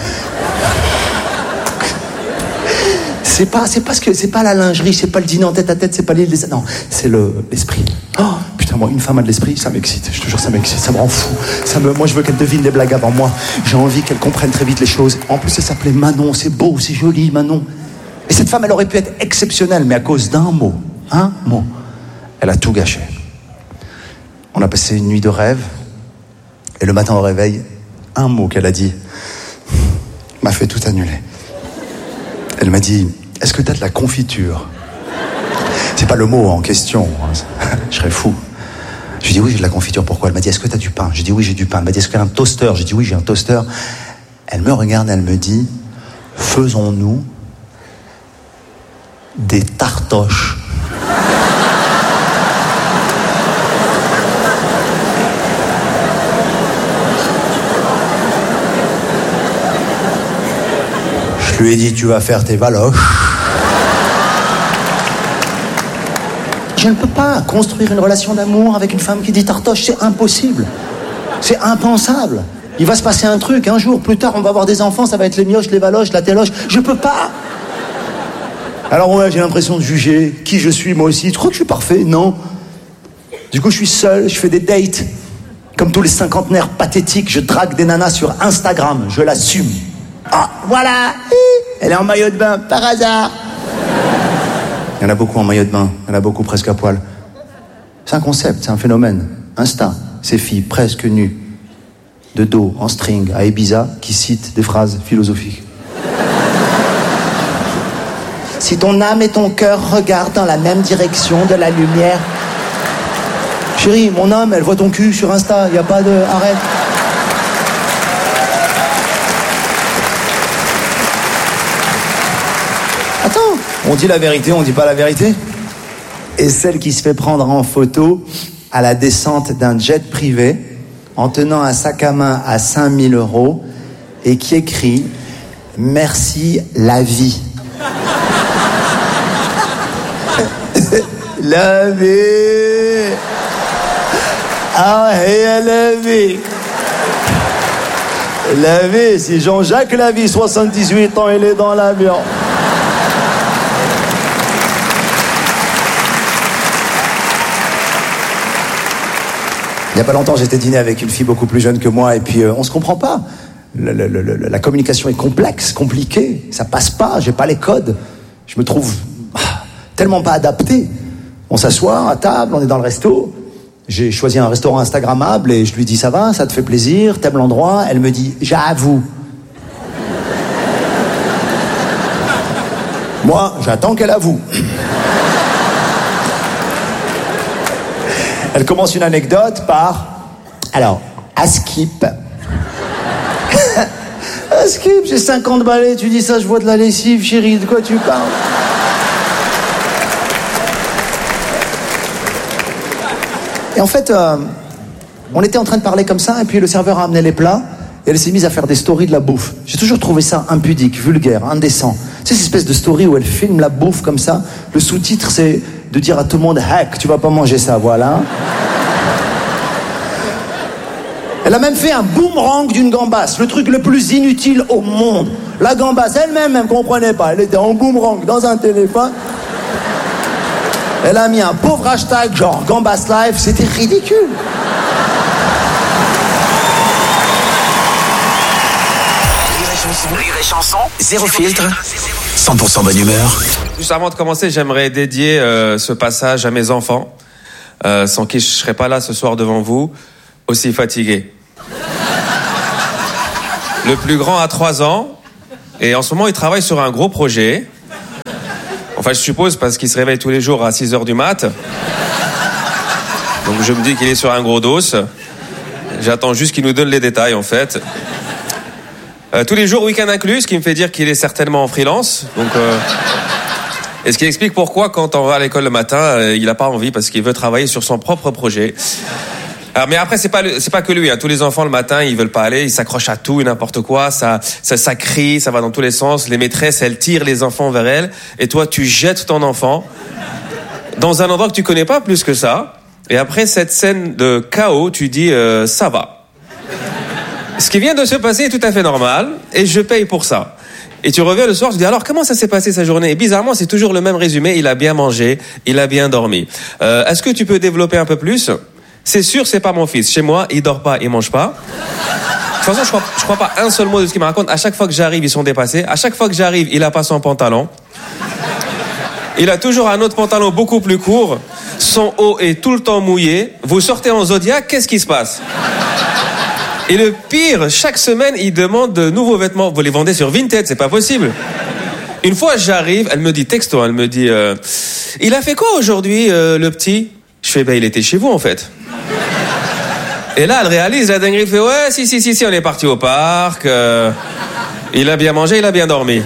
C'est pas, c'est pas ce que, c'est pas la lingerie, c'est pas le dîner en tête à tête, c'est pas l'île des... Non, c'est le, l'esprit. Oh, putain, moi, une femme a de l'esprit, ça m'excite. Je te jure, ça m'excite, ça me rend fou. Ça me, moi, je veux qu'elle devine des blagues avant moi. J'ai envie qu'elle comprenne très vite les choses. En plus, elle s'appelait Manon, c'est beau, c'est joli, Manon. Et cette femme, elle aurait pu être exceptionnelle, mais à cause d'un mot, un mot, elle a tout gâché. On a passé une nuit de rêve, et le matin au réveil, un mot qu'elle a dit m'a fait tout annuler. Elle m'a dit: est-ce que t'as de la confiture? C'est pas le mot en question. Je serais fou. Je lui ai dit: oui, j'ai de la confiture. Pourquoi? Elle m'a dit: est-ce que t'as du pain? J'ai dit: oui, j'ai du pain. Elle m'a dit: est-ce que t'as un toaster? J'ai dit: oui, j'ai un toaster. Elle me regarde, elle me dit: faisons-nous des tartoches. Je lui ai dit: tu vas faire tes valoches. Je ne peux pas construire une relation d'amour avec une femme qui dit tartoche, c'est impossible. C'est impensable. Il va se passer un truc, un jour, plus tard, on va avoir des enfants, ça va être les mioches, les valoches, la téloche. Je peux pas. Alors ouais, j'ai l'impression de juger qui je suis moi aussi. Tu crois que je suis parfait? Non. Du coup, je suis seul, je fais des dates. Comme tous les cinquantenaires pathétiques, je drague des nanas sur Instagram, je l'assume. Ah, voilà, elle est en maillot de bain, par hasard. Il y en a beaucoup en maillot de bain, il y en a beaucoup presque à poil. C'est un concept, c'est un phénomène. Insta, ces filles presque nues, de dos, en string, à Ibiza, qui citent des phrases philosophiques. Si ton âme et ton cœur regardent dans la même direction de la lumière... Chérie, mon âme, elle voit ton cul sur Insta, il n'y a pas de... Arrête. Attends, on dit la vérité, on dit pas la vérité. Et celle qui se fait prendre en photo à la descente d'un jet privé en tenant un sac à main à cinq mille euros et qui écrit « Merci la vie ». La vie. Ah, et la vie. La vie, c'est Jean-Jacques Lavie, soixante-dix-huit ans, il est dans l'avion. Il n'y a pas longtemps, j'étais dîner avec une fille beaucoup plus jeune que moi, et puis euh, on se comprend pas. Le, le, le, la communication est complexe, compliquée, ça passe pas, j'ai pas les codes. Je me trouve ah, tellement pas adapté. On s'assoit à table, on est dans le resto. J'ai choisi un restaurant instagrammable et je lui dis: ça va, ça te fait plaisir, t'aimes l'endroit? Elle me dit: j'avoue. Moi, j'attends qu'elle avoue. Elle commence une anecdote par: alors, à Skip. À Skip, j'ai cinquante balais, tu dis ça, je vois de la lessive, chérie, de quoi tu parles? Et en fait, euh, on était en train de parler comme ça, et puis le serveur a amené les plats, et elle s'est mise à faire des stories de la bouffe. J'ai toujours trouvé ça impudique, vulgaire, indécent. C'est cette espèce de story où elle filme la bouffe comme ça. Le sous-titre, c'est de dire à tout le monde: hack, tu vas pas manger ça, voilà. Elle a même fait un boomerang d'une gambasse, le truc le plus inutile au monde. La gambasse elle-même, elle ne comprenait pas. Elle était en boomerang dans un téléphone. Elle a mis un pauvre hashtag genre Gambasse Life, c'était ridicule. Rire et chanson. Rire et Chanson, zéro filtre, cent pour cent bonne humeur. Juste avant de commencer, j'aimerais dédier euh, ce passage à mes enfants, euh, sans qui je ne serais pas là ce soir devant vous, aussi fatigué. Le plus grand a trois ans, et en ce moment, il travaille sur un gros projet. Enfin, je suppose, parce qu'il se réveille tous les jours à six heures du mat'. Donc je me dis qu'il est sur un gros dos. J'attends juste qu'il nous donne les détails, en fait. Euh, tous les jours, week-end inclus, ce qui me fait dire qu'il est certainement en freelance. Donc, euh... Et ce qui explique pourquoi, quand on va à l'école le matin, euh, il n'a pas envie, parce qu'il veut travailler sur son propre projet. Alors, mais après, c'est pas le, c'est pas que lui, hein. Tous les enfants, le matin, ils veulent pas aller, ils s'accrochent à tout et n'importe quoi, ça, ça, ça crie, ça va dans tous les sens. Les maîtresses, elles tirent les enfants vers elles, et toi, tu jettes ton enfant dans un endroit que tu connais pas plus que ça. Et après cette scène de chaos, tu dis, euh, ça va. Ce qui vient de se passer est tout à fait normal, et je paye pour ça. Et tu reviens le soir, tu dis, alors comment ça s'est passé sa journée? Et bizarrement, c'est toujours le même résumé, il a bien mangé, il a bien dormi. Euh, est-ce que tu peux développer un peu plus? C'est sûr, c'est pas mon fils. Chez moi, il dort pas, il mange pas. De toute façon, je crois, je crois pas un seul mot de ce qu'il me raconte. À chaque fois que j'arrive, ils sont dépassés. À chaque fois que j'arrive, il a pas son pantalon. Il a toujours un autre pantalon beaucoup plus court. Son haut est tout le temps mouillé. Vous sortez en Zodiac, qu'est-ce qui se passe? Et le pire, chaque semaine, il demande de nouveaux vêtements. Vous les vendez sur Vinted, c'est pas possible. Une fois, j'arrive, elle me dit texto, elle me dit, euh, il a fait quoi aujourd'hui, euh, le petit? Je fais, ben, il était chez vous, en fait. Et là, elle réalise la dinguerie, elle fait, ouais, si, si, si, si, on est parti au parc, euh, il a bien mangé, il a bien dormi.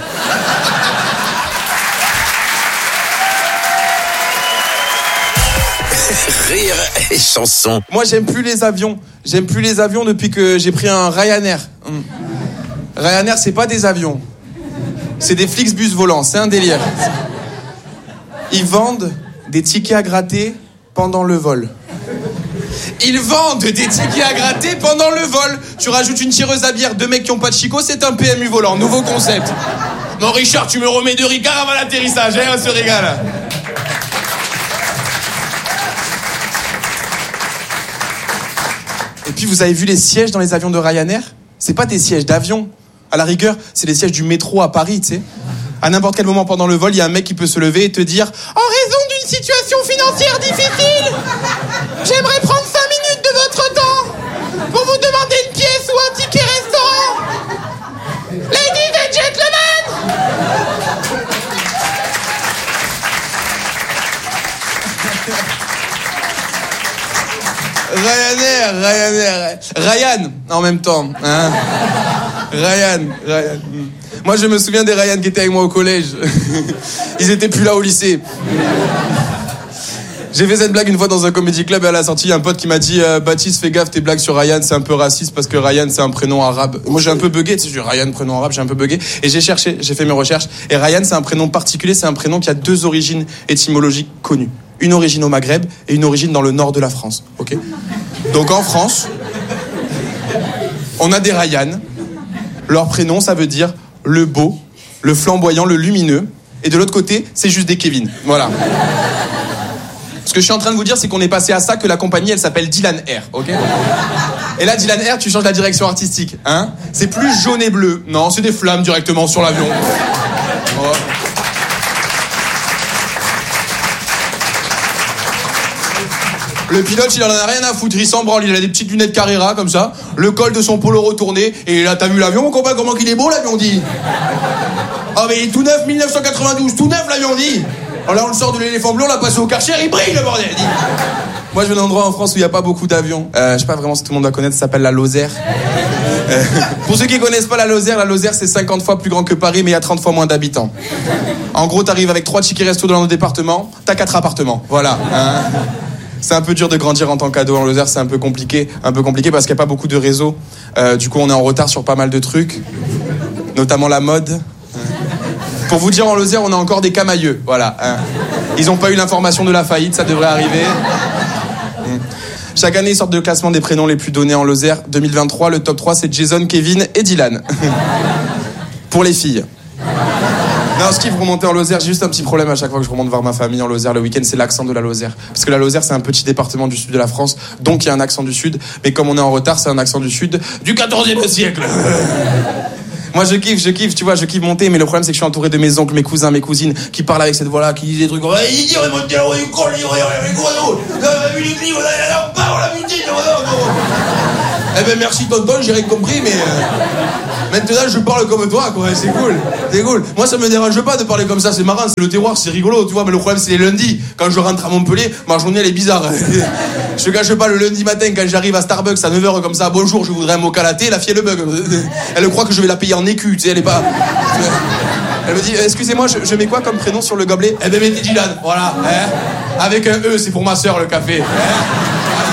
Rire et Chanson. Moi, j'aime plus les avions. J'aime plus les avions depuis que j'ai pris un Ryanair. Hum. Ryanair, c'est pas des avions. C'est des Flixbus volants. C'est un délire. Ils vendent des tickets à gratter pendant le vol. Ils vendent des tickets à gratter pendant le vol. Tu rajoutes une tireuse à bière, deux mecs qui ont pas de chicot, c'est un P M U volant. Nouveau concept. Non, Richard, tu me remets deux Ricard avant l'atterrissage. Hein, on se régale. Et puis, vous avez vu les sièges dans les avions de Ryanair? C'est pas des sièges d'avion. À la rigueur, c'est les sièges du métro à Paris, tu sais. À n'importe quel moment pendant le vol, il y a un mec qui peut se lever et te dire « En raison d'une situation financière difficile, j'aimerais prendre cinq minutes de votre temps pour vous demander une pièce ou un ticket restaurant. Ladies and gentlemen !» Ryanair, Ryanair, Ryan en même temps, hein. Ryan, Ryan. Moi, je me souviens des Ryan qui étaient avec moi au collège. Ils étaient plus là au lycée. J'ai fait cette blague une fois dans un comedy club et à la sortie, il y a un pote qui m'a dit euh, Baptiste, fais gaffe, tes blagues sur Ryan, c'est un peu raciste parce que Ryan, c'est un prénom arabe. Moi, j'ai un peu bugué, tu sais, j'ai Ryan, prénom arabe, j'ai un peu bugué. Et j'ai cherché, j'ai fait mes recherches. Et Ryan, c'est un prénom particulier, c'est un prénom qui a deux origines étymologiques connues. Une origine au Maghreb et une origine dans le nord de la France, ok? Donc en France, on a des Ryan. Leur prénom, ça veut dire le beau, le flamboyant, le lumineux. Et de l'autre côté, c'est juste des Kevin. Voilà. Ce que je suis en train de vous dire, c'est qu'on est passé à ça, que la compagnie, elle s'appelle Dylan Air, ok? Et là, Dylan Air, tu changes la direction artistique, hein? C'est plus jaune et bleu. Non, c'est des flammes directement sur l'avion. Oh. Le pilote, il en a rien à foutre, il s'en branle, il a des petites lunettes Carrera, comme ça, le col de son polo retourné, et là, t'as vu l'avion, mon copain, comment qu'il est beau, l'avion, dit? Ah, mais il est tout neuf, dix-neuf cent quatre-vingt-douze, tout neuf, l'avion, dit. Alors là, on le sort de l'éléphant bleu, on l'a passé au Karcher, il brille, le bordel, dit. Moi, je viens d'un endroit en France où il n'y a pas beaucoup d'avions. Euh, je sais pas vraiment si tout le monde doit connaître, ça s'appelle la Lozère. Euh, pour ceux qui connaissent pas la Lozère, la Lozère, c'est cinquante fois plus grand que Paris, mais il y a trente fois moins d'habitants. En gros, t'arrives avec trois tickets resto dans le département, t'as quatre appartements. Voilà, hein. C'est un peu dur de grandir en tant qu'ado en Lozère, c'est un peu compliqué, un peu compliqué parce qu'il n'y a pas beaucoup de réseaux. Euh, du coup, on est en retard sur pas mal de trucs, notamment la mode. Pour vous dire, en Lozère, on a encore des camailleux, voilà. Hein. Ils n'ont pas eu l'information de la faillite, ça devrait arriver. Chaque année, ils sortent le classement des prénoms les plus donnés en Lozère. deux mille vingt-trois, le top trois, c'est Jason, Kevin et Dylan. Pour les filles. Non, ce qui vous remontez en Lozère, j'ai juste un petit problème à chaque fois que je remonte voir ma famille en Lozère le week-end, c'est l'accent de la Lozère. Parce que la Lozère, c'est un petit département du sud de la France, donc il y a un accent du sud. Mais comme on est en retard, c'est un accent du sud du quatorzième siècle. Moi je kiffe, je kiffe, tu vois, je kiffe monter, mais le problème c'est que je suis entouré de mes oncles, mes cousins, mes cousines qui parlent avec cette voix-là, qui disent des trucs. Il dit, on est monté, on est con, on est con, on est con, on a vu les clips, on a vu les Eh ben merci tonton, j'ai rien compris, mais euh, maintenant je parle comme toi, quoi, c'est cool, c'est cool. Moi ça me dérange pas de parler comme ça, c'est marrant, c'est le terroir, c'est rigolo, tu vois, mais le problème c'est les lundis, quand je rentre à Montpellier, ma journée elle est bizarre. Je te cache pas, le lundi matin quand j'arrive à Starbucks à neuf heures comme ça, bonjour, je voudrais un mocha latte, la fille elle bug. Elle croit que je vais la payer en écu, tu sais, elle est pas... Elle me dit, excusez-moi, je, je mets quoi comme prénom sur le gobelet? Eh ben mettez Dylan, voilà, hein. Avec un E, c'est pour ma sœur le café. Hein.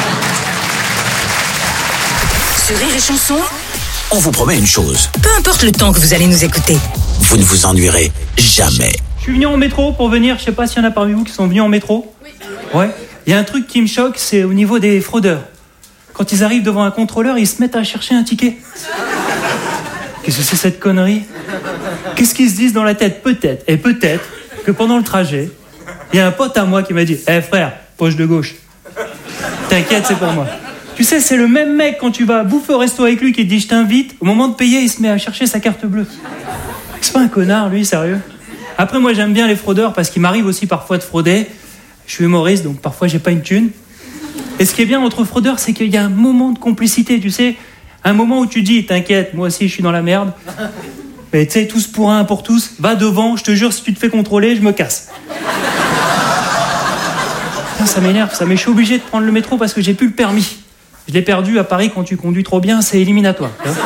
Sur Rire et Chanson, on vous promet une chose. Peu importe le temps que vous allez nous écouter, vous ne vous ennuierez jamais. Je suis venu en métro pour venir, je sais pas s'il y en a parmi vous qui sont venus en métro. Oui. Ouais. Il y a un truc qui me choque, c'est au niveau des fraudeurs. Quand ils arrivent devant un contrôleur, ils se mettent à chercher un ticket. Qu'est-ce que c'est cette connerie? Qu'est-ce qu'ils se disent dans la tête? Peut-être, et peut-être, que pendant le trajet, il y a un pote à moi qui m'a dit « Eh hey, frère, poche de gauche. T'inquiète, c'est pour moi. » Tu sais, c'est le même mec quand tu vas bouffer au resto avec lui qui te dit « Je t'invite », au moment de payer, il se met à chercher sa carte bleue. C'est pas un connard, lui, sérieux. Après, moi, j'aime bien les fraudeurs parce qu'il m'arrive aussi parfois de frauder. Je suis humoriste, donc parfois, j'ai pas une thune. Et ce qui est bien entre fraudeurs, c'est qu'il y a un moment de complicité, tu sais. Un moment où tu dis « T'inquiète, moi aussi, je suis dans la merde. » Mais tu sais, tous pour un, pour tous, va devant, je te jure, si tu te fais contrôler, je me casse. Putain, ça m'énerve, ça, mais je suis obligé de prendre le métro parce que j'ai plus le permis. Je l'ai perdu à Paris quand tu conduis trop bien, c'est éliminatoire.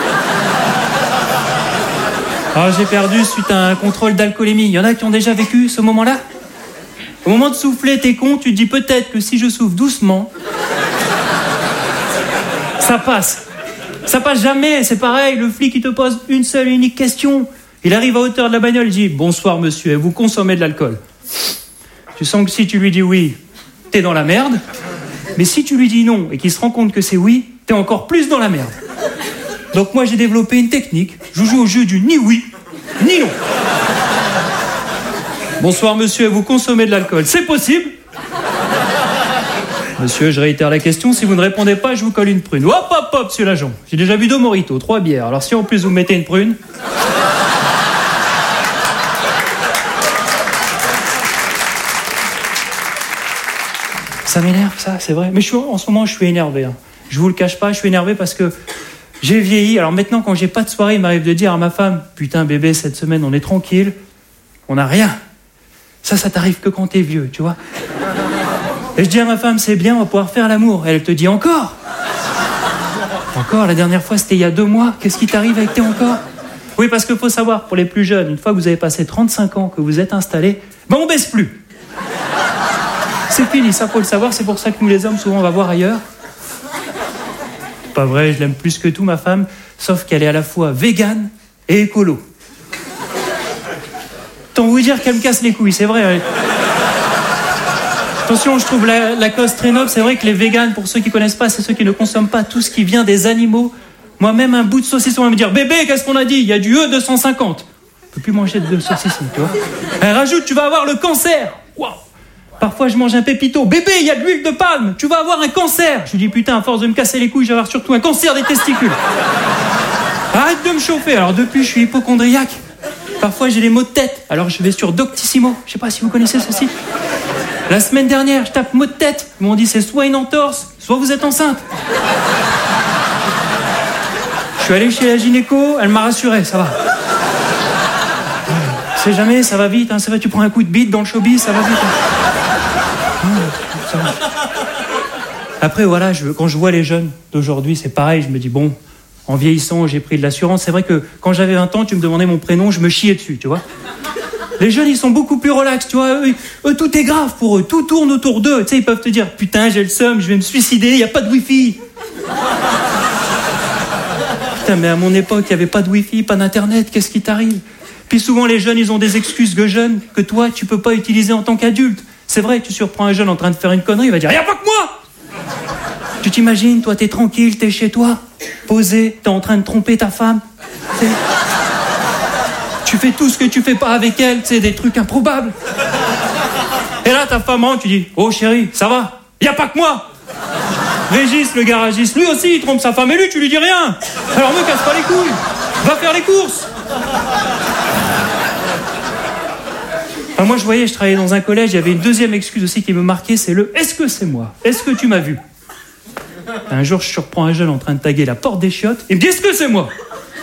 Alors j'ai perdu suite à un contrôle d'alcoolémie. Il y en a qui ont déjà vécu ce moment-là? Au moment de souffler, t'es con, tu te dis peut-être que si je souffle doucement, ça passe. Ça passe jamais, c'est pareil, le flic il te pose une seule et unique question. Il arrive à hauteur de la bagnole, il dit « Bonsoir monsieur, vous consommez de l'alcool ?» Tu sens que si tu lui dis oui, t'es dans la merde. Mais si tu lui dis non et qu'il se rend compte que c'est oui, t'es encore plus dans la merde. Donc moi j'ai développé une technique, je joue au jeu du ni oui, ni non. Bonsoir monsieur, vous consommez de l'alcool, c'est possible? Monsieur, je réitère la question, si vous ne répondez pas, je vous colle une prune. Hop, hop, hop, monsieur l'agent. J'ai déjà bu deux mojitos, trois bières. Alors si en plus vous mettez une prune... Ça m'énerve, ça, c'est vrai. Mais je suis, en ce moment, je suis énervé. Hein. Je vous le cache pas, je suis énervé parce que j'ai vieilli. Alors maintenant, quand j'ai pas de soirée, il m'arrive de dire à ma femme « Putain, bébé, cette semaine, on est tranquille. On n'a rien. » Ça, ça t'arrive que quand t'es vieux, tu vois. Et je dis à ma femme, c'est bien, on va pouvoir faire l'amour. Elle te dit, encore? Encore, la dernière fois, c'était il y a deux mois. Qu'est-ce qui t'arrive avec tes encore? Oui, parce qu'il faut savoir, pour les plus jeunes, une fois que vous avez passé trente-cinq ans, que vous êtes installés, ben on baisse plus. C'est fini, ça faut le savoir, c'est pour ça que nous les hommes, souvent, on va voir ailleurs. Pas vrai, je l'aime plus que tout, ma femme, sauf qu'elle est à la fois végane et écolo. Tant vous dire qu'elle me casse les couilles, c'est vrai. Elle... Attention, je trouve la, la cause très noble. C'est vrai que les véganes, pour ceux qui connaissent pas, c'est ceux qui ne consomment pas tout ce qui vient des animaux. Moi-même, un bout de saucisson, on va me dire « Bébé, qu'est-ce qu'on a dit? Il y a du E deux cent cinquante. » Je peux plus manger de saucisson, tu vois. Elle rajoute « Tu vas avoir le cancer. » Waouh. Parfois, je mange un pépito. « Bébé, il y a de l'huile de palme. Tu vas avoir un cancer. » Je lui dis « Putain, à force de me casser les couilles, je vais avoir surtout un cancer des testicules. » Arrête de me chauffer. Alors depuis, je suis hypochondriaque. Parfois, j'ai des maux de tête. Alors je vais sur Doctissimo. Je sais pas si vous connaissez ce site. La semaine dernière, je tape maux de tête. Ils m'ont dit c'est soit une entorse, soit vous êtes enceinte. Je suis allé chez la gynéco, elle m'a rassuré, ça va. C'est jamais, ça va vite, hein, ça va, tu prends un coup de bite dans le showbiz, ça va vite. Hein. Ça va. Après, voilà, je, quand je vois les jeunes d'aujourd'hui, c'est pareil, je me dis, bon, en vieillissant, j'ai pris de l'assurance. C'est vrai que quand j'avais vingt ans, tu me demandais mon prénom, je me chiais dessus, tu vois. Les jeunes, ils sont beaucoup plus relax, tu vois. Eux, eux, tout est grave pour eux, tout tourne autour d'eux. Tu sais, ils peuvent te dire, putain, j'ai le seum, je vais me suicider, il n'y a pas de wifi. Putain, mais à mon époque, il n'y avait pas de wifi, pas d'internet, qu'est-ce qui t'arrive? Puis souvent, les jeunes, ils ont des excuses que jeunes, que toi, tu peux pas utiliser en tant qu'adulte. C'est vrai, tu surprends un jeune en train de faire une connerie, il va dire, il n'y a pas que moi. Tu t'imagines, toi, t'es tranquille, t'es chez toi, posé, t'es en train de tromper ta femme. T'sais. Tu fais tout ce que tu fais pas avec elle, c'est des trucs improbables. Et là, ta femme rentre, tu dis, oh chérie, ça va? Y a pas que moi. Régis, le garagiste, lui aussi, il trompe sa femme, et lui, tu lui dis rien. Alors me casse pas les couilles, va faire les courses. Enfin, moi, je voyais, je travaillais dans un collège, il y avait une deuxième excuse aussi qui me marquait, c'est le « Est-ce que c'est moi ? Est-ce que tu m'as vu ?» Un jour, je surprends un jeune en train de taguer la porte des chiottes, il me dit « Est-ce que c'est moi ?»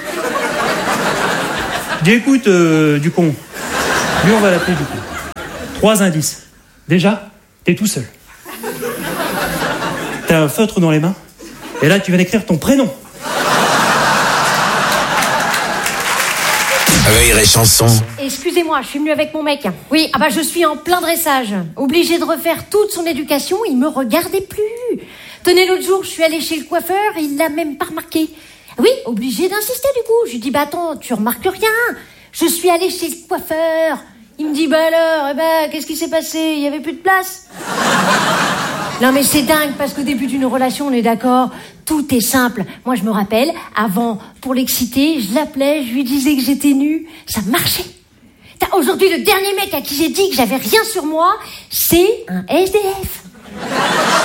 Je dis « Écoute, euh, du con, lui, on va l'appeler du con. Trois indices. Déjà, t'es tout seul. T'as un feutre dans les mains, et là, tu viens d'écrire ton prénom. Rire et chanson. Excusez-moi, je suis venue avec mon mec. Oui, ah bah je suis en plein dressage. Obligée de refaire toute son éducation, il me regardait plus. Tenez, l'autre jour, je suis allée chez le coiffeur, il l'a même pas remarqué. Oui, obligée d'insister du coup. Je lui dis, bah attends, tu remarques rien. Je suis allée chez le coiffeur. Il me dit, bah alors, eh ben, qu'est-ce qui s'est passé ? Il y avait plus de place. Non mais c'est dingue, parce qu'au début d'une relation, on est d'accord, tout est simple. Moi, je me rappelle, avant, pour l'exciter, je l'appelais, je lui disais que j'étais nue. Ça marchait. Aujourd'hui, le dernier mec à qui j'ai dit que j'avais rien sur moi, c'est un S D F. Hein ?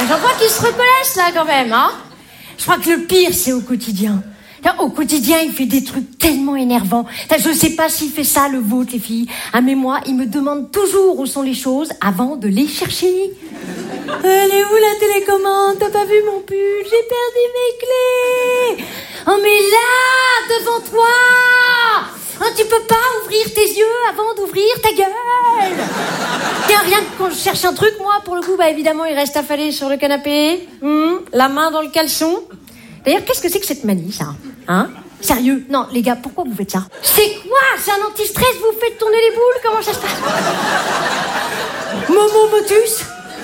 J'en vois qu'ils se reconnaissent, là, quand même, hein ? Je crois que le pire, c'est au quotidien. Au quotidien, il fait des trucs tellement énervants. Je sais pas s'il fait ça, le vôtre, les filles. Ah, mais moi, il me demande toujours où sont les choses avant de les chercher. Elle est où la télécommande ? T'as pas vu mon pull ? J'ai perdu mes clés. Oh, mais là, devant toi, oh, tu peux pas ouvrir tes yeux avant d'ouvrir ta gueule. Tiens, rien que quand je cherche un truc, moi, pour le coup, bah évidemment, il reste affalé sur le canapé, hum, la main dans le caleçon. D'ailleurs, qu'est-ce que c'est que cette manie, ça ? Hein ? Sérieux ? Non, les gars, pourquoi vous faites ça ? C'est quoi ? C'est un anti-stress ? Vous faites tourner les boules ? Comment ça se passe ? Momo motus ?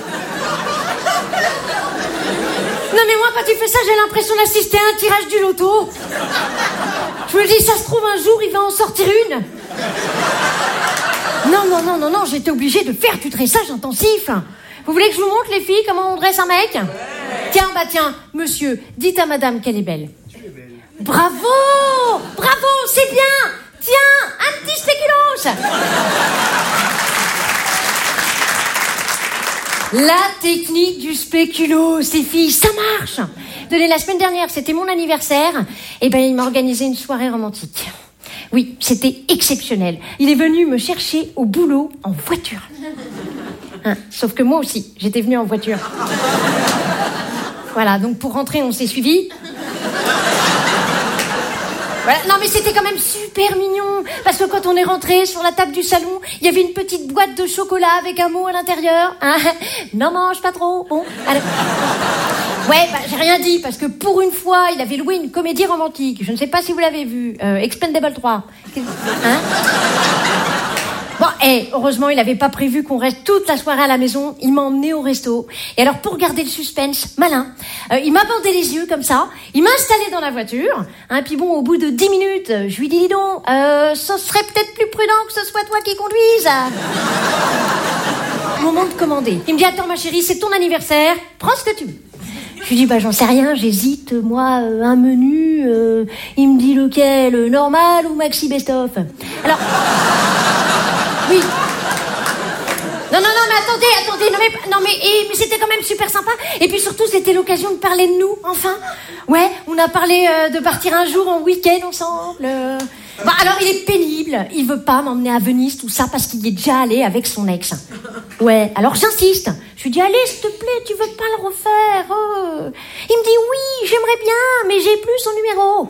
Non mais moi, quand tu fais ça, j'ai l'impression d'assister à un tirage du loto. Je me dis, ça se trouve, un jour, il va en sortir une. Non, non, non, non, non, j'étais obligée de faire du dressage intensif. Vous voulez que je vous montre, les filles, comment on dresse un mec ? Ouais. Tiens, bah tiens, monsieur, dites à madame qu'elle est belle. Tu es belle. Bravo ! Bravo, c'est bien ! Tiens, un petit spéculoos ! La technique du spéculoos, les filles, ça marche ! Tenez, la semaine dernière, c'était mon anniversaire, et ben il m'a organisé une soirée romantique. Oui, c'était exceptionnel. Il est venu me chercher au boulot en voiture. Hein, sauf que moi aussi, j'étais venue en voiture. Voilà, donc pour rentrer, on s'est suivis. Voilà. Non mais c'était quand même super mignon, parce que quand on est rentré sur la table du salon, il y avait une petite boîte de chocolat avec un mot à l'intérieur. Hein, n'en mange pas trop. Bon, allez. Ouais, bah, j'ai rien dit, parce que pour une fois, il avait loué une comédie romantique. Je ne sais pas si vous l'avez vue. Euh, Expendable trois. Hein ? Bon, et hey, heureusement, il n'avait pas prévu qu'on reste toute la soirée à la maison. Il m'a emmené au resto. Et alors, pour garder le suspense, malin, euh, il m'a bandé les yeux comme ça. Il m'a installé dans la voiture. Hein, puis bon, au bout de dix minutes, je lui dis, dis donc, euh, ce serait peut-être plus prudent que ce soit toi qui conduise. Moment de commander. Il me dit, attends ma chérie, c'est ton anniversaire. Prends ce que tu veux. Je lui dis, bah j'en sais rien, j'hésite, moi, euh, un menu. Euh, il me dit lequel, euh, normal ou maxi best-of. Alors... Oui. Non, non, non, mais attendez, attendez, non, mais, non, mais, et, mais c'était quand même super sympa. Et puis surtout, c'était l'occasion de parler de nous, enfin. Ouais, on a parlé euh, de partir un jour en week-end ensemble. Euh... Bah, alors, il est pénible. Il veut pas m'emmener à Venise, tout ça, parce qu'il y est déjà allé avec son ex. Ouais, alors j'insiste. Je lui dis, allez, s'il te plaît, tu veux pas le refaire oh. Il me dit, oui, j'aimerais bien, mais j'ai plus son numéro.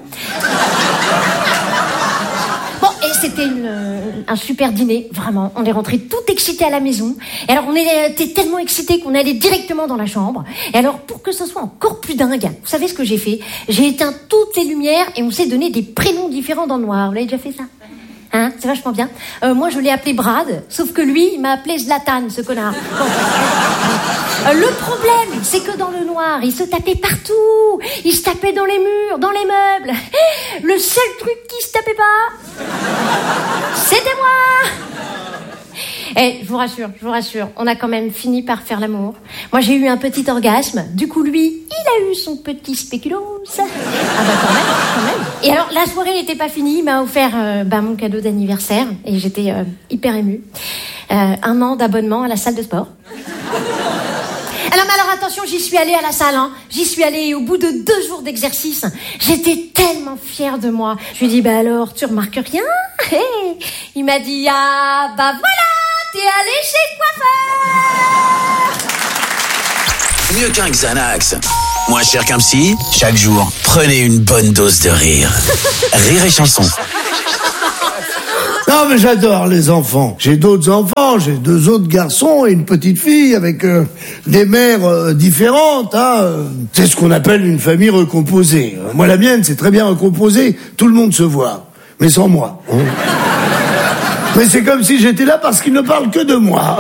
Bon, et c'était une, euh, un super dîner, vraiment. On est rentrés tout excités à la maison. Et alors, on était tellement excités qu'on est allé directement dans la chambre. Et alors, pour que ce soit encore plus dingue, vous savez ce que j'ai fait ? J'ai éteint toutes les lumières et on s'est donné des prénoms différents dans le noir. Vous l'avez déjà fait ça ? Hein, c'est vachement bien. Euh, moi, je l'ai appelé Brad, sauf que lui, il m'a appelé Zlatan, ce connard. Bon. Euh, le problème, c'est que dans le noir, il se tapait partout. Il se tapait dans les murs, dans les meubles. Le seul truc qui se tapait pas, c'était moi. Eh, je vous rassure, je vous rassure, on a quand même fini par faire l'amour. Moi, j'ai eu un petit orgasme. Du coup, lui, il a eu son petit spéculoos. Ah bah quand même, quand même. Et alors, la soirée n'était pas finie. Il m'a offert euh, bah, mon cadeau d'anniversaire. Et j'étais euh, hyper émue. Euh, un an d'abonnement à la salle de sport. Alors, mais alors attention, j'y suis allée à la salle, hein. J'y suis allée et au bout de deux jours d'exercice, j'étais tellement fière de moi. Je lui ai dit, bah alors, tu remarques rien? Hey. Il m'a dit, ah, bah voilà, t'es allé chez le coiffeur. Mieux qu'un Xanax. Moins cher qu'un psy, chaque jour, prenez une bonne dose de rire. Rire et chanson. Non, mais j'adore les enfants. J'ai d'autres enfants, j'ai deux autres garçons et une petite fille avec euh, des mères euh, différentes. Hein. C'est ce qu'on appelle une famille recomposée. Moi, la mienne, c'est très bien recomposé. Tout le monde se voit, mais sans moi. Hein. Mais c'est comme si j'étais là parce qu'ils ne parlent que de moi.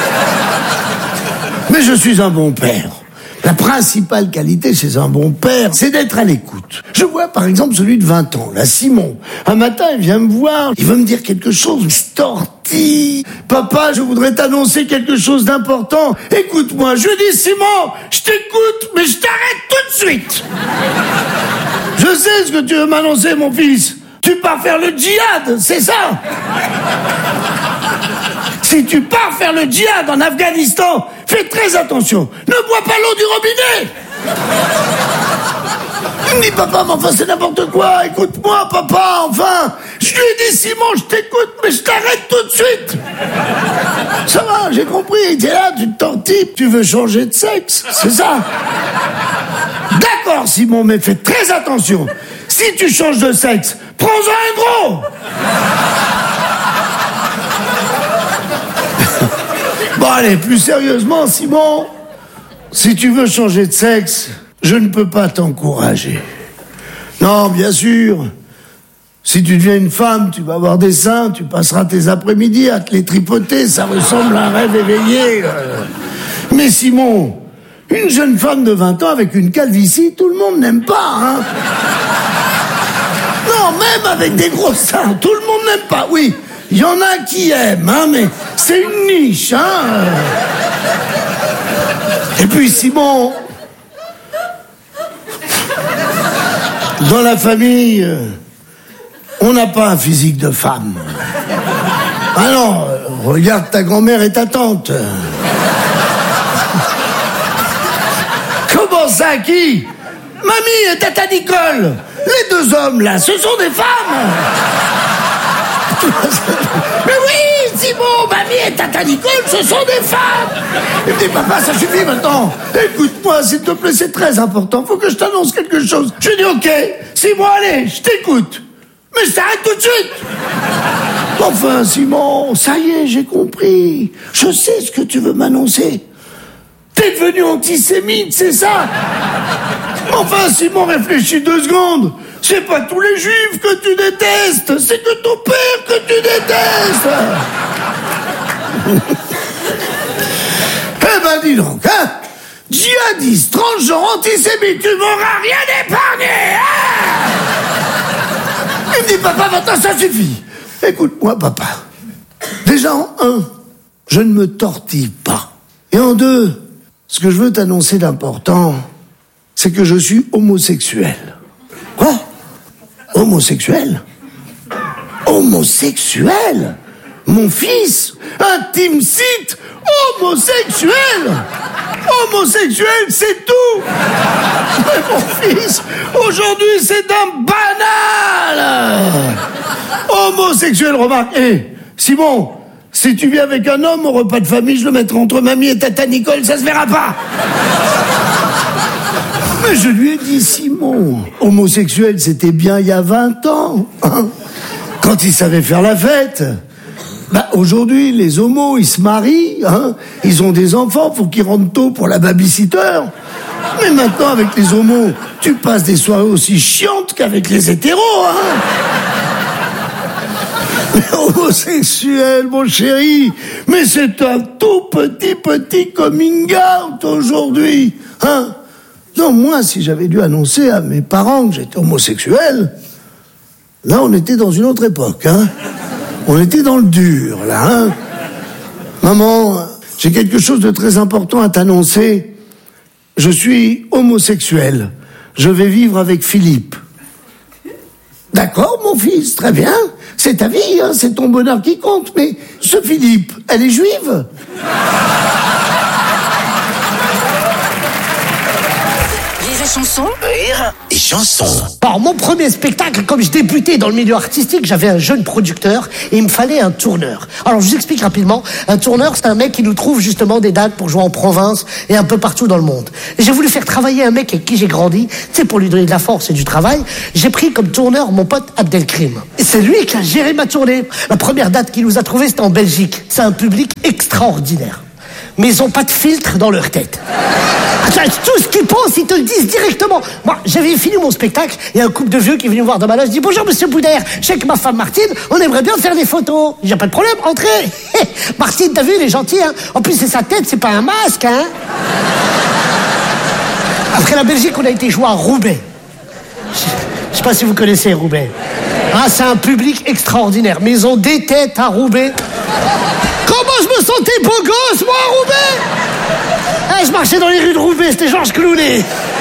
Mais je suis un bon père. La principale qualité chez un bon père, c'est d'être à l'écoute. Je vois par exemple celui de vingt ans, là, Simon. Un matin, il vient me voir, il veut me dire quelque chose, il se tortille. Papa, je voudrais t'annoncer quelque chose d'important. Écoute-moi, je dis Simon, je t'écoute, mais je t'arrête tout de suite. Je sais ce que tu veux m'annoncer, mon fils. Tu pars faire le djihad, c'est ça? Si tu pars faire le djihad en Afghanistan, fais très attention. Ne bois pas l'eau du robinet. Il me dit, papa, mais enfin, c'est n'importe quoi. Écoute-moi, papa, enfin. Je lui ai dit, Simon, je t'écoute, mais je t'arrête tout de suite. Ça va, j'ai compris. T'es là, tu te tortilles, tu veux changer de sexe. C'est ça. D'accord, Simon, mais fais très attention. Si tu changes de sexe, prends-en un gros. Bon, allez, plus sérieusement, Simon, si tu veux changer de sexe, je ne peux pas t'encourager. Non, bien sûr, si tu deviens une femme, tu vas avoir des seins, tu passeras tes après-midi à te les tripoter, ça ressemble à un rêve éveillé. Mais Simon, une jeune femme de vingt ans avec une calvitie, tout le monde n'aime pas, hein. Non, même avec des gros seins, tout le monde n'aime pas, oui. Il y en a qui aiment, hein, mais c'est une niche, hein. Et puis, Simon, dans la famille, on n'a pas un physique de femme. Ah non, regarde ta grand-mère et ta tante. Comment ça, qui? Mamie et tata Nicole. Les deux hommes, là, ce sont des femmes. Mais oui, Simon, mamie et tata Nicole, ce sont des femmes. Il me dit, papa, ça suffit maintenant. Écoute-moi, s'il te plaît, c'est très important. Faut que je t'annonce quelque chose. Je dis, ok, Simon, allez, je t'écoute. Mais je t'arrête tout de suite. Enfin, Simon, ça y est, j'ai compris. Je sais ce que tu veux m'annoncer. T'es devenu antisémite, c'est ça? Enfin, Simon, réfléchis deux secondes. C'est pas tous les juifs que tu détestes, c'est que ton père que tu détestes. Eh ben, dis donc, hein? Djihadiste, transgenre, antisémite, tu m'auras rien épargné, hein? Il me dit, papa, maintenant ça suffit. Écoute-moi, papa. Déjà, en un, je ne me tortille pas. Et en deux, ce que je veux t'annoncer d'important, c'est que je suis homosexuel. Quoi? Homosexuel? Homosexuel? Mon fils? Intime site? Homosexuel? Homosexuel, c'est tout! Mais mon fils, aujourd'hui, c'est un banal! Homosexuel, remarque. Hé, hey, Simon, si tu viens avec un homme au repas de famille, je le mettrai entre mamie et tata Nicole, ça se verra pas! Mais je lui ai dit, Simon, homosexuel, c'était bien il y a vingt ans, hein, quand il savait faire la fête. Bah, aujourd'hui, les homos, ils se marient, hein, ils ont des enfants, faut qu'ils rentrent tôt pour la babysitter. Mais maintenant, avec les homos, tu passes des soirées aussi chiantes qu'avec les hétéros, hein. Mais homosexuel, mon chéri, mais c'est un tout petit, petit coming out aujourd'hui, hein. Non, moi, si j'avais dû annoncer à mes parents que j'étais homosexuel, là, on était dans une autre époque, hein. On était dans le dur, là, hein. Maman, j'ai quelque chose de très important à t'annoncer. Je suis homosexuel. Je vais vivre avec Philippe. D'accord, mon fils, très bien. C'est ta vie, hein, c'est ton bonheur qui compte. Mais ce Philippe, elle est juive? et chanson. Rire et chanson. Alors, mon premier spectacle, comme je débutais dans le milieu artistique, j'avais un jeune producteur et il me fallait un tourneur. Alors, je vous explique rapidement. Un tourneur, c'est un mec qui nous trouve justement des dates pour jouer en province et un peu partout dans le monde. Et j'ai voulu faire travailler un mec avec qui j'ai grandi, tu sais, pour lui donner de la force et du travail. J'ai pris comme tourneur mon pote Abdelkrim. Et c'est lui qui a géré ma tournée. La première date qu'il nous a trouvée, c'était en Belgique. C'est un public extraordinaire. Mais ils ont pas de filtre dans leur tête. Attends, tout ce qu'ils pensent, ils te le disent directement. Moi, j'avais fini mon spectacle, il y a un couple de vieux qui est venu me voir de ma loge, je dis bonjour monsieur Boudère, je sais que ma femme Martine, on aimerait bien faire des photos. Il n'y a pas de problème, entrez. Martine, t'as vu, il est gentil, hein. En plus, c'est sa tête, c'est pas un masque, hein. Après la Belgique, on a été joué à Roubaix. Je sais pas si vous connaissez Roubaix. Ah, c'est un public extraordinaire, mais ils ont des têtes à Roubaix. Comment je me sentais beau gosse, moi, à Roubaix. Eh, je marchais dans les rues de Roubaix, c'était Georges Clooney.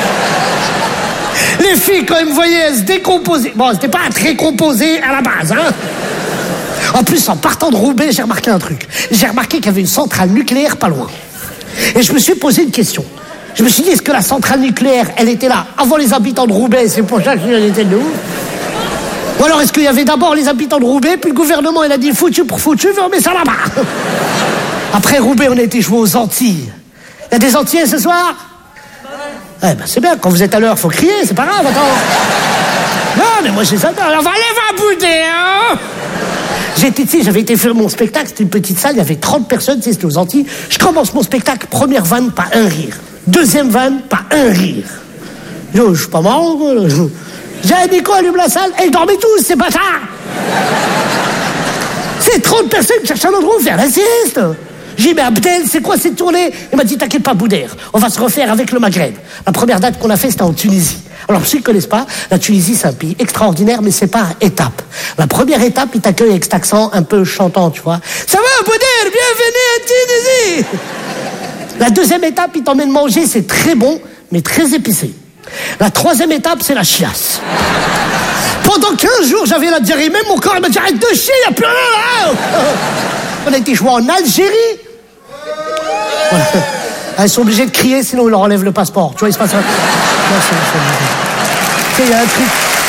Les filles, quand elles me voyaient, elles se décomposaient. Bon, c'était pas très composé à la base, hein. En plus, en partant de Roubaix, j'ai remarqué un truc. J'ai remarqué qu'il y avait une centrale nucléaire pas loin. Et je me suis posé une question. Je me suis dit, est-ce que la centrale nucléaire, elle était là avant les habitants de Roubaix, c'est pour ça qu'elle était de ouf. Ou alors est-ce qu'il y avait d'abord les habitants de Roubaix, puis le gouvernement il a dit foutu pour foutu, on met ça là-bas. Après Roubaix, on a été joué aux Antilles. Il y a des Antillais ce soir? Eh ben c'est bien, quand vous êtes à l'heure, faut crier, c'est pas grave, attends. Non, mais moi j'ai ça. Alors va aller va bouder, hein. J'étais, tu sais, j'avais été faire mon spectacle, c'était une petite salle, il y avait trente personnes, tu sais, c'était aux Antilles. Je commence mon spectacle, première vanne, pas un rire. Deuxième vanne, pas un rire. Yo, je suis pas marrant, quoi. J'ai dit quoi, allume la salle? Et ils dormaient tous, c'est pas ça. C'est trente personnes qui cherchent un endroit où faire la sieste. J'ai dit, mais Abdel, c'est quoi cette tournée? Il m'a dit, t'inquiète pas, Boudère, on va se refaire avec le Maghreb. La première date qu'on a fait, c'était en Tunisie. Alors, pour ceux qui ne connaissent pas, la Tunisie, c'est un pays extraordinaire, mais c'est par étapes. La première étape, il t'accueille avec cet accent un peu chantant, tu vois. Ça va, Boudère, bienvenue en Tunisie. La deuxième étape, il t'emmène manger, c'est très bon, mais très épicé. La troisième étape, c'est la chiasse. Pendant quinze jours, j'avais la diarrhée. Même mon corps, il m'a dit arrête de chier, il n'y a plus rien là. On a été joué en Algérie. Voilà. Ils sont obligés de crier, sinon ils leur enlèvent le passeport. Tu vois, il se passe un... Non, c'est... Tu sais, il y a un truc...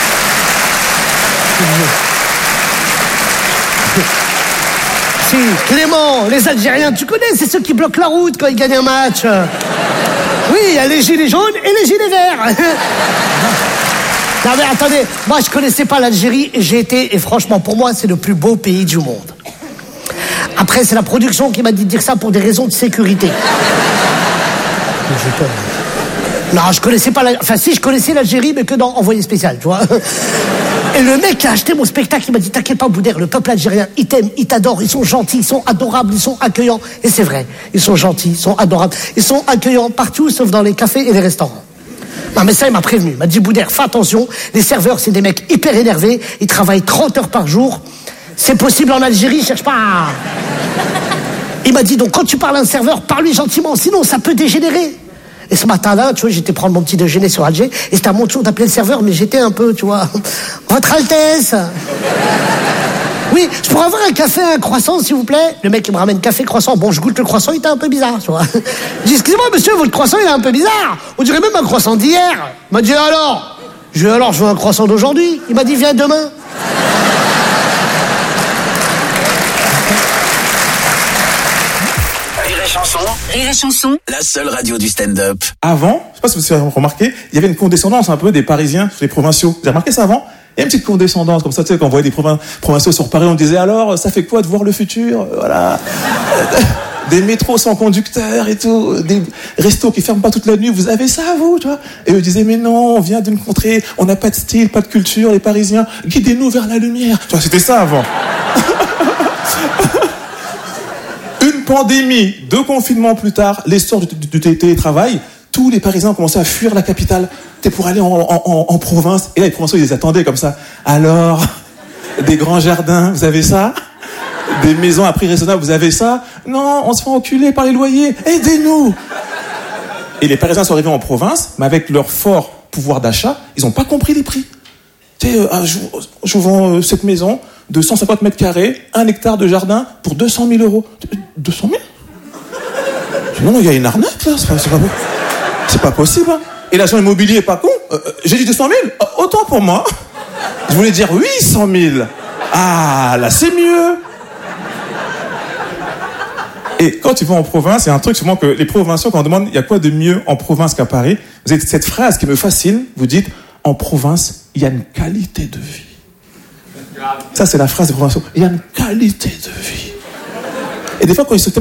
Si, Clément, les Algériens, tu connais, c'est ceux qui bloquent la route quand ils gagnent un match. Oui, il y a les gilets jaunes et les gilets verts. Non mais attendez, moi je connaissais pas l'Algérie et j'ai été, et franchement pour moi c'est le plus beau pays du monde. Après c'est la production qui m'a dit de dire ça pour des raisons de sécurité. J'ai peur. Non, je connaissais pas la... Enfin si, je connaissais l'Algérie mais que dans Envoyé spécial, tu vois. Et le mec qui a acheté mon spectacle, il m'a dit t'inquiète pas Boudère, le peuple algérien, il t'aime, il t'adore, ils sont gentils, ils sont adorables, ils sont accueillants. Et c'est vrai, ils sont gentils, ils sont adorables, ils sont accueillants partout sauf dans les cafés et les restaurants. Non mais ça il m'a prévenu, il m'a dit Boudère, fais attention, les serveurs c'est des mecs hyper énervés, ils travaillent trente heures par jour, c'est possible en Algérie, cherche pas. Il m'a dit donc quand tu parles à un serveur, parle-lui gentiment, sinon ça peut dégénérer. Et ce matin-là, tu vois, j'étais prendre mon petit déjeuner sur Alger, et c'était à mon tour d'appeler le serveur, mais j'étais un peu, tu vois, Votre Altesse. Oui, je pourrais avoir un café, un croissant, s'il vous plaît. Le mec, il me ramène café, croissant. Bon, je goûte le croissant, il était un peu bizarre, tu vois. Je dis, excusez-moi, monsieur, votre croissant, il est un peu bizarre. On dirait même un croissant d'hier. Il m'a dit, alors? Je lui ai dit, alors, je veux un croissant d'aujourd'hui. Il m'a dit, viens demain. Chanson. Rire et chanson. La seule radio du stand-up. Avant, je sais pas si vous avez remarqué, il y avait une condescendance un peu des Parisiens sur les provinciaux. Vous avez remarqué ça avant? Il y a une petite condescendance comme ça, tu sais, quand on voyait des provin- provinciaux sur Paris, on disait alors, ça fait quoi de voir le futur? Voilà. Des métros sans conducteur et tout, des restos qui ferment pas toute la nuit, vous avez ça vous, tu vois? Et eux disaient mais non, on vient d'une contrée, on n'a pas de style, pas de culture, les Parisiens, guidez-nous vers la lumière. Tu vois, c'était ça avant. Une pandémie, deux confinements plus tard, l'essor du, du, du télétravail, tous les Parisiens ont commencé à fuir la capitale. T'es pour aller en, en, en, en province. Et là, les provinciaux, ils les attendaient comme ça. Alors, des grands jardins, vous avez ça? Des maisons à prix raisonnable, vous avez ça? Non, on se fait enculer par les loyers. Aidez-nous! Et les Parisiens sont arrivés en province, mais avec leur fort pouvoir d'achat, ils n'ont pas compris les prix. Tu sais, euh, je, je vends euh, cette maison de cent cinquante mètres carrés, un hectare de jardin pour deux cent mille euros. deux cent mille? Non, non, il y a une arnaque là, c'est pas, c'est pas, c'est pas possible. Hein. Et l'agent immobilier est pas con. Euh, j'ai dit deux cent mille. Euh, autant pour moi. Je voulais dire huit cent mille. Ah, là, c'est mieux. Et quand tu vas en province, il y a un truc souvent que les provinciaux, quand on demande il y a quoi de mieux en province qu'à Paris, vous avez cette phrase qui me fascine. Vous dites, en province, il y a une qualité de vie. Ça, c'est la phrase des provinciaux. Il y a une qualité de vie. Et des fois, quand ils se